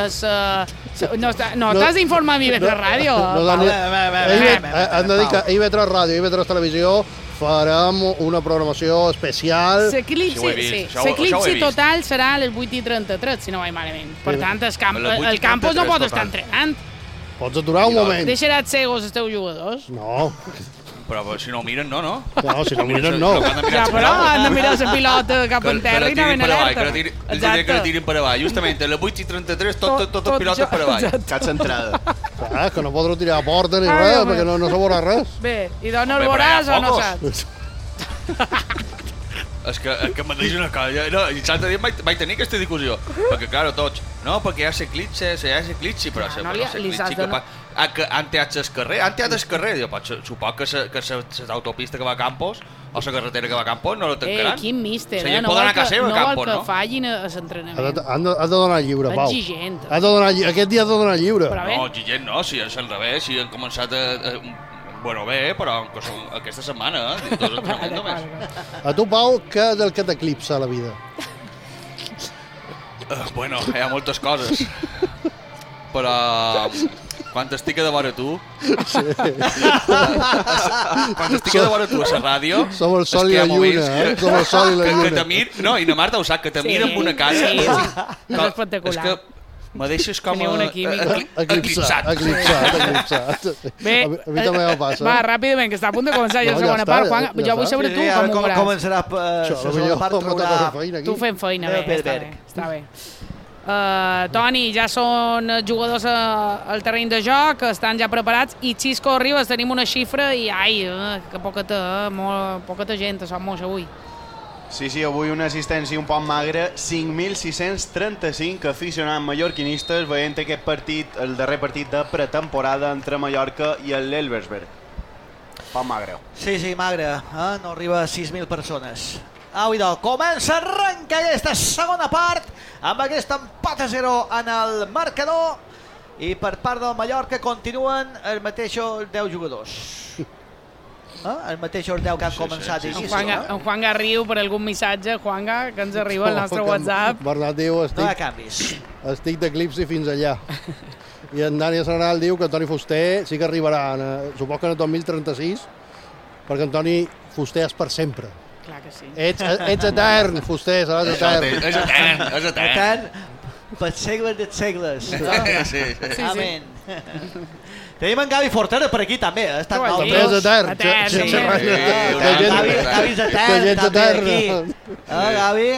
No, t'has d'informar a IV3 Ràdio. Hem de dir que IV3 Ràdio i IV3 Televisió farem una programació especial. L'eclipsi total serà a les 8:33, si no vaig malament. Per tant, el Campos no pot estar entrenant. Pots aturar un moment. Deixarà cegos els teus jugadors? No. Però si no ho miren, no? No, si no miren, no. Ja, però han de mirar la pilota cap en terra i anar ben alerta. Que la tirin per avall. Justament a les 8:33 totes les pilotes per avall. Cap centrada. Que no podrà tirar a porta ni res, perquè no se veurà res. Bé, i d'on el veuràs o no saps? És que m'ha dit una cosa. No, i l'altre dia vaig tenir aquesta discussió. Perquè, clar, tots... No, perquè hi ha l'eclipsi, però l'eclipsi que fa... Han teat el carrer. Suposo que l'autopista que va a Campos o la carretera que va a Campos no la tancaran. Quin míster, no vol que fallin a l'entrenament. Has de donar lliure, Pau. Exigent. Aquest dia has de donar lliure. No, exigent no, si és al revés, si han començat Bueno, bé, però aquesta setmana, dos entrenaments només. A tu, Pau, què és el que t'eclipsa a la vida? Bueno, hi ha moltes coses. Però quan estic a vora tu... Quan estic a vora tu a la ràdio... Som el sol i la lluna, Som el sol i la lluna. No, i na Marta ho sap, que te mira amb una cara... És espectacular. És que me deixes com eclipsat. Bé, a mi també m'ho passa. Va, ràpidament, que està a punt de començar ja la segona part. Juan, jo vull saber tu com ho veuràs. Començarà la segona part. Tu fent feina, bé, està bé. Toni, ja són jugadors al terreny de joc, estan ja preparats, i Xisco Ribas tenim una xifra i que poqueta gent a Sant Moix avui. Sí, avui una assistència un poc magra, 5.635 aficionats mallorquinistes veient aquest partit, el darrer partit de pretemporada entre Mallorca i l'Elversberg. Poc magre. Sí, magre, no arriba a 6.000 persones. Comença, arrenca aquesta segona part amb aquest empat a 0 en el marcador, i per part del Mallorca continuen els mateixos 10 jugadors. Els mateixos 10 que han començat d'inici. En Juanga riu per algun missatge, Juanga, que ens arriba al nostre WhatsApp. Bernat diu, no hi ha canvis. Estic d'eclipsi fins allà. I en Dani Serenal diu que Antoni Fuster sí que arribarà, suposo que en el 2036, perquè Antoni Fuster és per sempre. Clar que sí. Ets etern, Fuster, seràs etern. És etern. Per segles dels segles. Sí. Amén. Tenim en Gavi Fortera per aquí també, està nou. També és etern. Gavi és etern, també aquí. Gavi,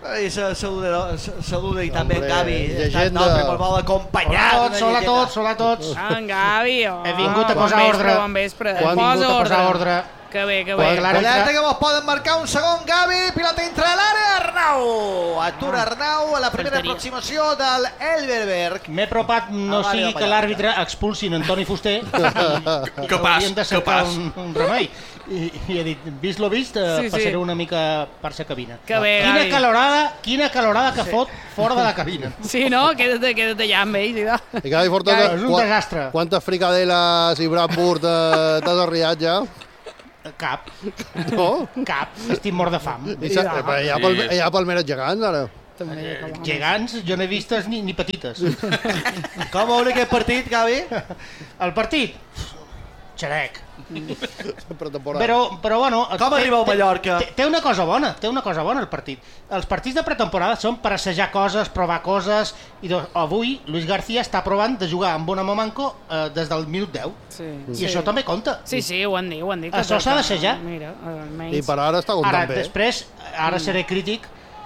saluda i també en Gavi. Està nou, molt bon acompanyat. Hola a tots. En Gavi, he vingut a posar ordre. Bon vespre. Posa ordre. Que bé. Alerta que mos poden marcar un segon, Gavi, pilota dintre l'àrea, Arnau. Atura Arnau a la primera aproximació del Elverberg. M'he apropat, no sigui que l'àrbitre expulsin Antoni Fuster. Que hauríem de cercar un remei. I he dit, vist lo vist, passaré una mica per sa cabina. Quina calorada que fot fora de la cabina. Sí, no? Queda't allà amb ells. I Gavi Fortera, és un desastre. Quantes fricadeles i Bradford t'has arriat ja? Cap. No? Cap. Estic mort de fam. Hi ha palmeres gegants, ara? Gegants, jo no he vistes ni petites. Com veure aquest partit, Gavi? El partit? Xerec. Però bueno... Com arriba a Mallorca? Té una cosa bona el partit. Els partits de pretemporada són per assajar coses, provar coses, i avui Luis García està provant de jugar amb Bonamomanco des del minut 10. I això també compta. Sí, ho han dit. Això s'ha d'assajar. I per ara està comptant bé. Després, ara seré crític,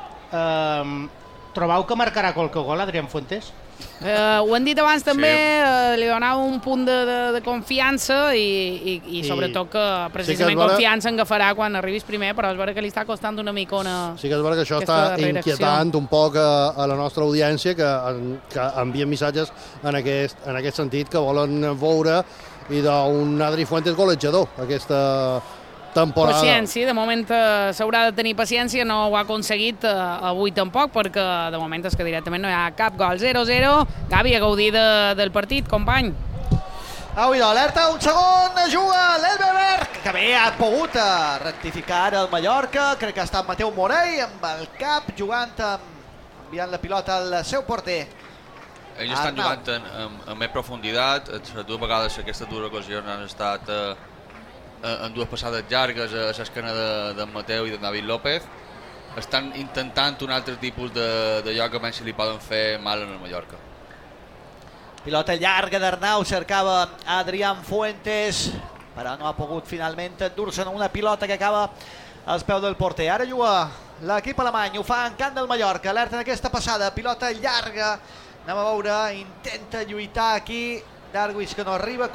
trobeu que marcarà qualque gol Adrián Fuentes? Ho han dit abans també, li donava un punt de confiança i sobretot que precisament confiança en agafarà quan arribis primer, però és vera que li està costant una micona. Sí que és vera que això està inquietant un poc a la nostra audiència, que envien missatges en aquest sentit, que volen veure i d'un Adri Fuentes golejador aquesta temporada. Paciència, de moment s'haurà de tenir paciència, no ho ha aconseguit avui tampoc, perquè de moment és que directament no hi ha cap gol. 0-0, Gavi a gaudir del partit, company. Avui d'alerta, un segon, juga l'Elverberg, que bé ha pogut rectificar el Mallorca, crec que ha estat Mateu Morell amb el cap, jugant, enviant la pilota al seu porter. Ells estan jugant amb més profunditat, les dues vegades aquestes dues ocasions han estat en dues passades llargues a l'esquena d'en Mateu i de David López. Estan intentant un altre tipus de lloc que menys li poden fer mal en el Mallorca. Pilota llarga d'Arnau, cercava Adrián Fuentes, però no ha pogut finalment endur-se en una pilota que acaba als peus del porter. Ara juga l'equip alemany, ho fa en camp del Mallorca, alerta en aquesta passada, pilota llarga, anem a veure, intenta lluitar aquí, Darwis que no arriba,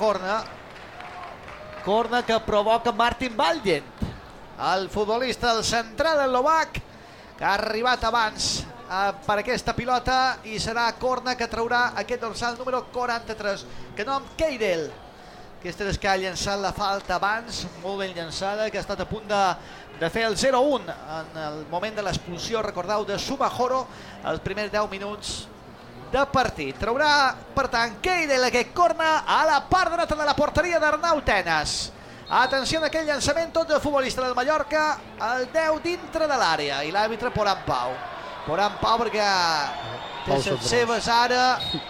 corna que provoca Martin Valdent, el futbolista del central eslovac, que ha arribat abans per aquesta pilota, i serà corna que traurà aquest dorsal número 43, que nom Keidel. Aquesta és que ha llançat la falta abans, molt ben llançada, que ha estat a punt de fer el 0-1 en el moment de l'expulsió, recordeu, de Sumajoro, els primers 10 minuts de partit. Traurà, per tant, Keidel aquest corna a la part dreta de la porteria d'Arnau Tenas. Atenció en aquell llançament, tot de futbolista del Mallorca, el 10 dintre de l'àrea, i l'àrbitre Porán Pau. Porán Pau perquè té les seves ara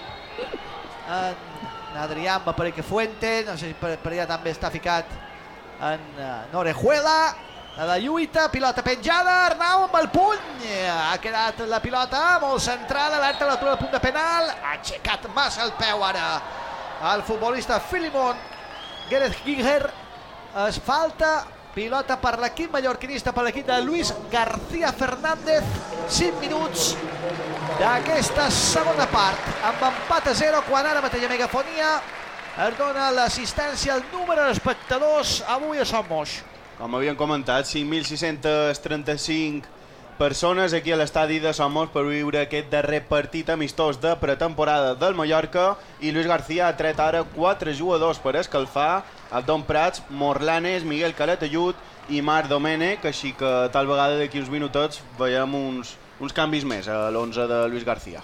en Adrián Pareque Fuente, no sé si per allà també està ficat en Orejuela. La lluita, pilota penjada, Arnau amb el puny, ha quedat la pilota molt centrada, alerta a l'altura del punt de penal, ha aixecat massa el peu ara el futbolista Filimon Guerez-Giger. Es falta, pilota per l'equip mallorquinista, per l'equip de Luis García Fernández. 5 minuts d'aquesta segona part, amb empat a 0, quan ara mateix a Megafonia es dona l'assistència al número d'espectadors avui a Sant Moix. Com havíem comentat, 5.635 persones aquí a l'estadi de Somos per viure aquest darrer partit amistós de pretemporada del Mallorca, i Luis García ha tret ara 4 jugadors per escalfar: Abdon Prats, Morlanes, Miguel Calatayud i Marc Domènech, així que tal vegada d'aquí uns minutets veiem uns canvis més a l'11 de Luis García.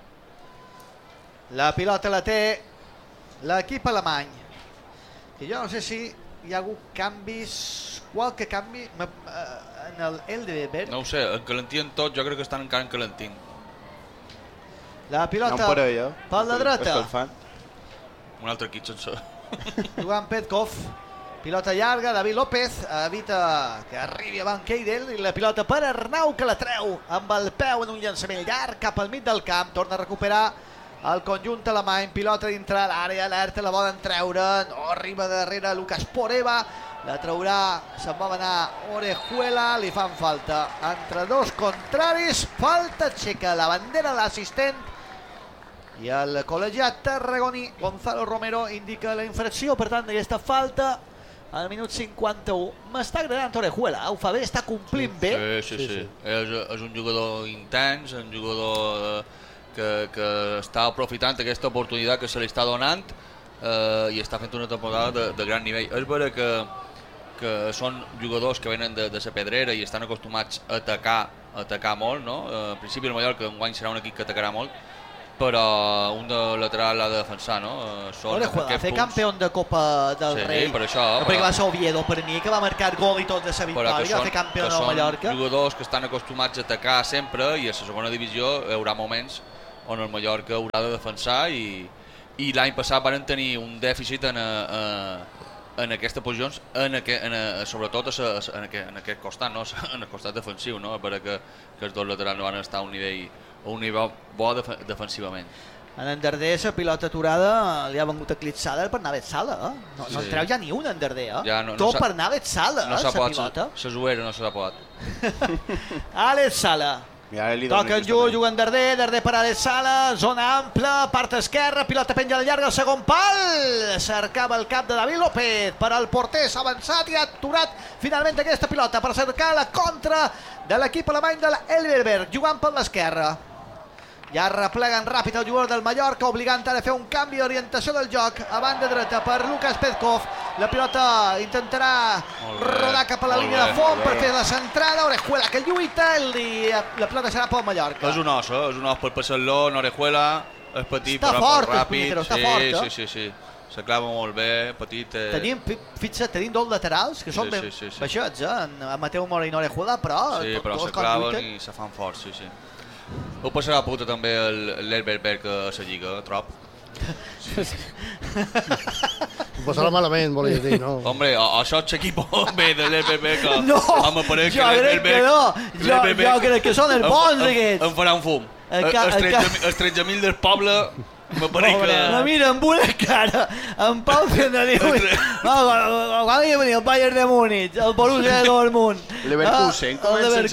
La pilota la té l'equip alemany, que jo no sé si hi ha hagut canvis, qualque canvi en el Elverberg. No ho sé, encalentien tot, jo crec que estan encara encalentint. La pilota per la dreta. Un altre equip sense. Joan Petkov, pilota llarga, David López evita que arribi avant Keidel, i la pilota per Arnau, que la treu amb el peu en un llançament llarg cap al mig del camp. Torna a recuperar el conjunt alemany, pilota dintre l'àrea, alerta, la volen treure, no arriba darrere Lucas Poreba, la traurà, se'n va anar Orejuela, li fan falta entre dos contraris, falta txeca, la bandera de l'assistent, i el col·legiat tarragoní Gonzalo Romero indica la infracció, per tant, d'aquesta falta al minut 51. M'està agradant Orejuela, ho fa bé, està complint bé. Sí. És un jugador intens, un jugador que està aprofitant aquesta oportunitat que se li està donant i està fent una temporada de gran nivell. És vera que són jugadors que venen de la pedrera i estan acostumats a atacar molt, no? En principi el Mallorca enguany serà un equip que atacarà molt, però un de lateral l'ha de defensar, no? Orejuela, fer campió de Copa del Rei. Sí, per això. Perquè va ser Oviedo, per mi, que va marcar gol i tot de la victòria, va fer campió del Mallorca. Són jugadors que estan acostumats a atacar sempre i a la segona divisió hi haurà moments on el Mallorca haurà de defensar i l'any passat van tenir un dèficit en aquestes posicions, sobretot en aquest costat, no? En el costat defensiu, no? perquè els dos laterals no van estar a un nivell bo defensivament. En Darder, la pilota aturada li ha vengut eclipsada per Navet Sala, no en treu ja ni una en Darder, tot per Navet Sala, la pilota. La Zuera no se la pot. Àlex Sala. Toca en juga en Darder per Àlex Sala, zona ampla, part esquerra, pilota penja de llarga al segon pal, cercava el cap de David López, per al porter s'ha avançat i ha aturat finalment aquesta pilota per cercar la contra de l'equip alemany de l'Elverberg, jugant per l'esquerra. Ja repleguen ràpid el jugador del Mallorca, obligant a fer un canvi d'orientació del joc a banda dreta per Lucas Pezkov. La pilota intentarà rodar cap a la línia de fons per fer la centrada. Orejuela que lluita i la pilota serà pel Mallorca. És un os per passar-lo, Orejuela és petit però ràpid. Està fort, sí. Se clava molt bé, petit. Tenim dos laterals que són ben baixets, en Mateu Mora i Orejuela, però se claven i se fan forts, sí. Ho passarà a puta també l'Elverberg a la Lliga, Trop. Ho passarà malament, volia dir, no? Hombre, això és l'equip bé de l'Elverberg. No, jo crec que són els bons aquests. Em farà un fum. Els 13.000 del poble m'apareix que... Mira, amb una cara, en Pau Fernandez. Quan hi ha venit el Bayern de Múnich, el Borussia de Dortmund, Leverkusen, comença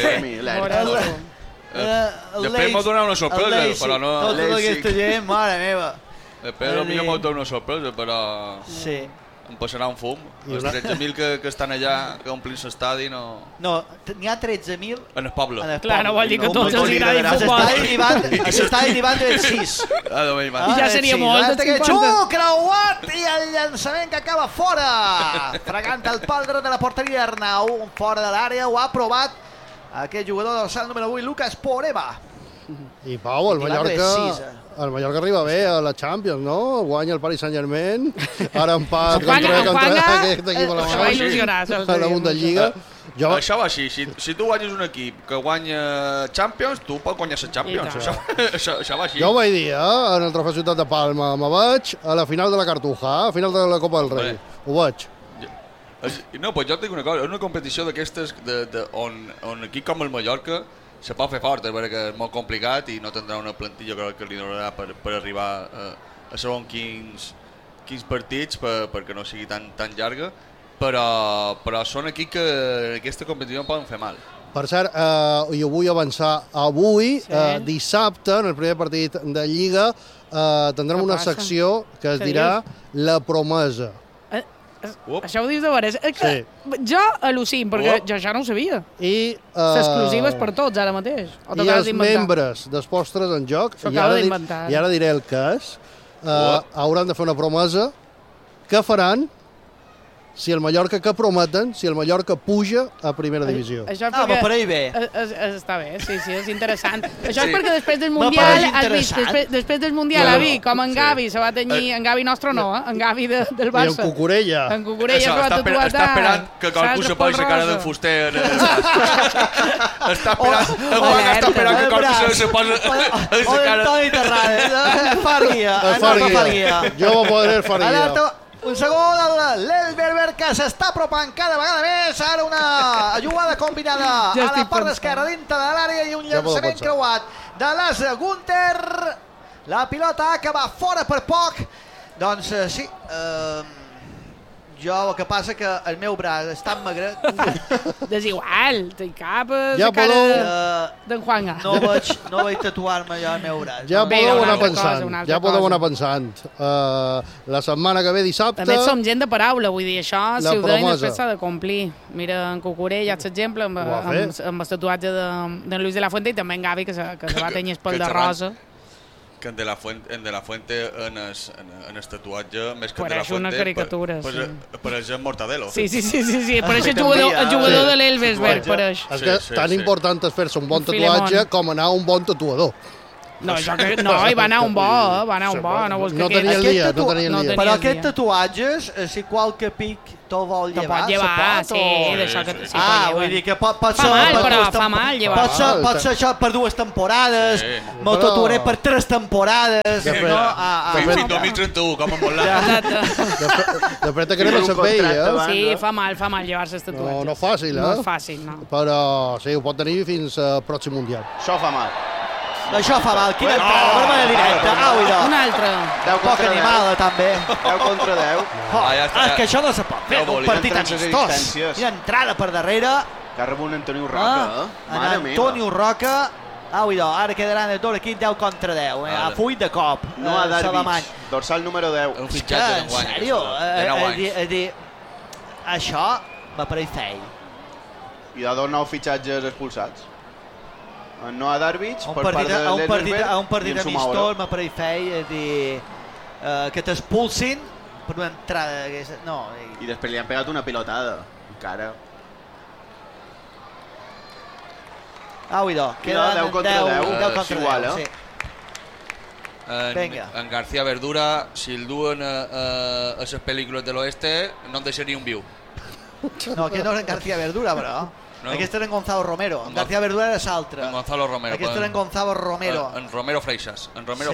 el després m'ho donarà una sorpresa, però no... Tota aquesta gent, mare meva. Després potser m'ho donarà una sorpresa, però... Sí. Em passarà un fum. Els 13.000 que estan allà, que omplin l'estadi, no... No, n'hi ha 13.000... En el poble. Clar, no vol dir que tots els agradi futbol. S'està derivant de 6. I ja seria molt, de 50. Creuat i el llançament que acaba fora. Fregant el pal dret de la porteria Arnau. Fora de l'àrea, ho ha provat aquest jugador del salt número 8, Lucas Poreba. I Pau, el Mallorca arriba bé a la Champions, no? Guanya el Paris Saint-Germain, ara empat contra aquest equip a la Bundesliga. Això va així, si tu guanyes un equip que guanya Champions, tu pots guanyar la Champions. Això va així. Jo ho vaig dir, en el Trofeu Ciutat de Palma, me vaig a la final de la Cartuja, a final de la Copa del Rei. Ho vaig. No, però jo et dic una cosa, és una competició d'aquestes on un equip com el Mallorca se pot fer fort, perquè és molt complicat i no tindrà una plantilla que li donarà per arribar a segons quins partits perquè no sigui tan llarga, però són equips que en aquesta competició poden fer mal. Per cert, jo vull avançar avui, dissabte, en el primer partit de Lliga, tindrem una secció que es dirà La Promesa. Això ho dius de veres. Jo al·lucim, perquè jo això no ho sabia. S'exclusives per tots ara mateix. I els membres dels Postres en Joc, i ara diré el que és, hauran de fer una promesa que faran si el Mallorca, que prometen, si el Mallorca puja a primera divisió. Però per ahir bé. Està bé, sí, és interessant. Això és perquè després del Mundial, has vist, després del Mundial, ha vist com en Gavi se va tenyir, en Gavi nostre no, en Gavi del Barça. I en Cucurella. En Cucurella se va tatuar. Està esperant que qualcú se posi la cara d'en Fuster. Està esperant que qualcú se posi la cara... Toni Terrades, Farguia. Jo m'ho podré el Farguia. Un segon, l'Elverberg que s'està apropant cada vegada més. Ara una jugada combinada a la part esquerra dintre de l'àrea i un llançament creuat de l'As Gunter. La pilota que va fora per poc. Doncs sí, jo el que passa que el meu braç és tan magre... Desigual, té cap ja la cara d'en Juanga. No vaig tatuar-me jo el meu braç. Ja podeu anar pensant. La setmana que ve, dissabte... També som gent de paraula, vull dir, això, si ho deien, després s'ha de complir. Mira, en Cucuré ja és l'exemple, amb el tatuatge d'en Luis de la Fuente, i també en Gavi, que se va tenir espel de rosa. Que en De la Fuente en el tatuatge, més que en De la Fuente... una caricatura, sí. Pareix en Mortadelo. Sí, pareix el jugador de l'Elvesberg, pareix. És que tan important és fer-se un bon tatuatge com anar a un bon tatuador. No, hi va anar un bo, no tenia el dia. Però aquests tatuatges, si qualque pic te'l vol llevar, se pot? Sí, d'això que sí. Vull dir que pot ser... Fa mal, però fa mal llevar. Pot ser això per 2 temporades, me'l tatuaré per 3 temporades... Fins 2031, com a Montland. Després te crema la pell, Sí, fa mal llevar-se els tatuatges. No fàcil, No és fàcil, no. Però sí, ho pot tenir fins al pròxim Mundial. Això fa mal. Això fa mal. Quina entrada, vermella directa. Un altre. Poc animada, també. 10 contra 10. És que això no se pot fer, un partit amistós. Quina entrada per darrere. Que rebo un Antonio Roca, Antonio Roca. Ara quedaran els dos equips 10 contra 10. A full de cop. No a Darvich, dorsal número 10. Un fitxatge d'enguany. En sèrio? Això m'apareix feil. I de 2 nous fitxatges expulsats. No a Darvich, per part de l'Elvesberg, a un partit amistós m'apareix feil, que t'expulsin per una entrada. I després li han pegat una pilotada, encara. Queda 10 contra 10, és igual, eh? En García Verdura, si el duen a les pel·lícules de l'Oeste, no en deixaria un viu. No, aquest no era en García Verdura, però... Aquest era en Gonzalo Romero. En García Verdura era l'altre. En Gonzalo Romero. Aquest era en Gonzalo Romero. En Romero Freixas.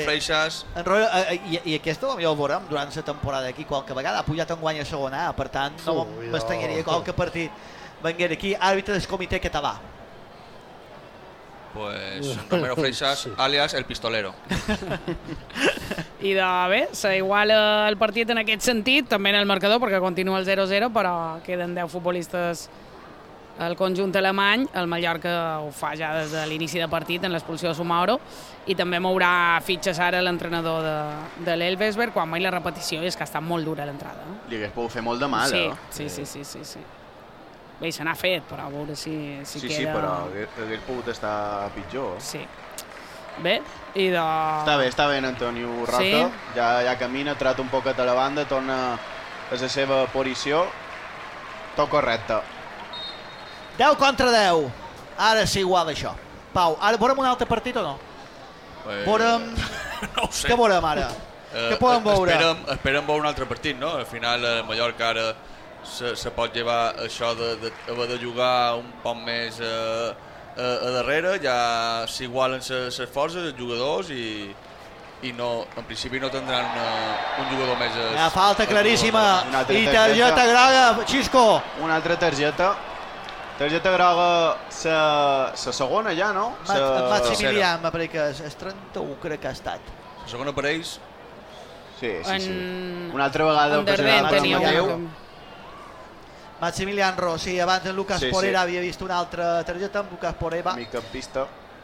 I aquest potser el veurem durant la temporada aquí qualque vegada. Ha pujat en guany a segona A, per tant no m'estranyaria qualque partit venguera aquí. Àrbitre del comitè català. Pues Romero Freixas, alias el pistolero. I bé, s'iguala el partit en aquest sentit, també en el marcador, perquè continua el 0-0, però queden 10 futbolistes al conjunt alemany. El Mallorca ho fa ja des de l'inici de partit en l'expulsió de Sumaoro, i també mourà fitxes ara l'entrenador de l'Elvesberg, quan mai la repetició, és que ha estat molt dura l'entrada. Li hagués pogut fer molt de mal, Sí. Bé, se n'ha fet, però a veure si queda... Sí, però hagués pogut estar pitjor. Sí. Bé, i de... Està bé en Antonio Roca, ja camina, trata un poquet a la banda, torna a la seva posició, tot correcte. 10 contra 10. Ara sí, igual això. Pau, ara veurem un altre partit o no? Veurem... No ho sé. Què veurem ara? Què podem veure? Esperem veure un altre partit, no? Al final el Mallorca ara se pot llevar això d'haver de jugar un poc més a darrere, ja s'igualen les forces, els jugadors, i no, en principi no tindran un jugador més... Una falta claríssima i targeta groga, Xisco. Una altra targeta groga, la segona ja, no? Maximilian, m'apareix que és 31, crec que ha estat. La segona per ells? Sí. Una altra vegada ocasionada. Maximilian Rossi, abans en Lucas Porera havia vist una altra targeta amb Lucas Porera. Migcampista.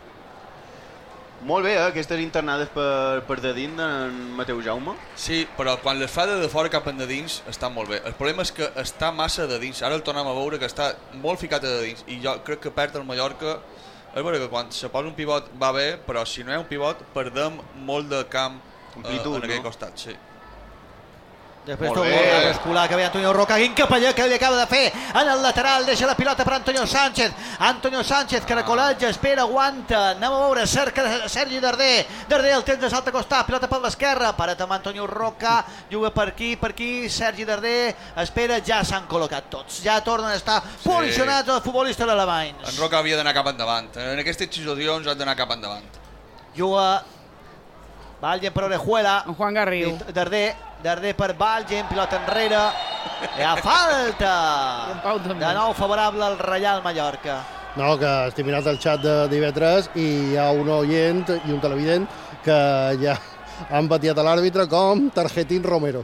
Molt bé, aquestes internades per de dins d'en Mateu Jaume. Sí, però quan les fa de fora cap de dins estan molt bé. El problema és que està massa de dins. Ara el tornem a veure que està molt ficat de dins, i jo crec que perd el Mallorca. És vera que quan se posa un pivot va bé, però si no hi ha un pivot perdem molt de camp en aquell costat, sí. Després d'un gol escolar que ve Antonio Roca, quin capellà que li acaba de fer en el lateral, deixa la pilota per Antonio Sánchez, caracolatge, espera, aguanta, anem a veure, cerca Sergi Darder, el temps de salta a costar, pilota per l'esquerra, parat amb Antonio Roca, juga per aquí, Sergi Darder, espera, ja s'han col·locat tots, ja tornen a estar posicionats els futbolistes alemanys. En Roca havia d'anar cap endavant, en aquestes situacions ha d'anar cap endavant. Juga Valgen per Orejuela, en Juan Garriu, Darder per Valgen, pilota enrere, hi ha falta de nou favorable al Reial Mallorca. No, que estic mirant el xat de d'IV3 i hi ha un oient i un televident que ja han patit a l'àrbitre com Tarjetín Romero.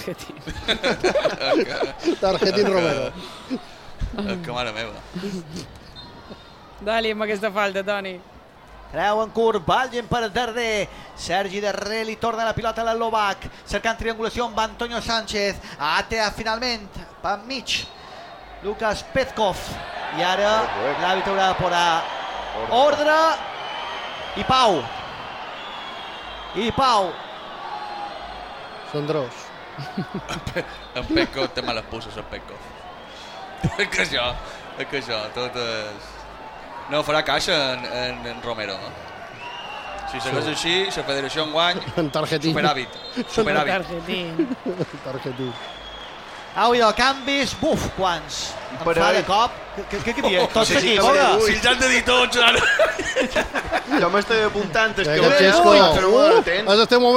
Tarjetín Romero. Que mare meva. Dali amb aquesta falta, Toni. Creu en curt, Vallen per darrer, Sergi darrer, li torna la pilota a l'Eslovac, cercant triangulació amb Antonio Sánchez, atea finalment per mig Lukas Petkov, i ara l'àrbitre haurà de posar ordre, i Pau. Sandrós. En Petkov té males puces, en Petkov. És que això, tot és... No farà caixa en Romero, no? Si segueix així, la federació enguany... Tarjetín. Superàvit. Tarjetín. Au, i de canvis, buf, quants. Em fa de cop. Què dius? Tots aquí, Si els han de dir tots, ara. Jo m'estic apuntant, és que... Xesco, és este moment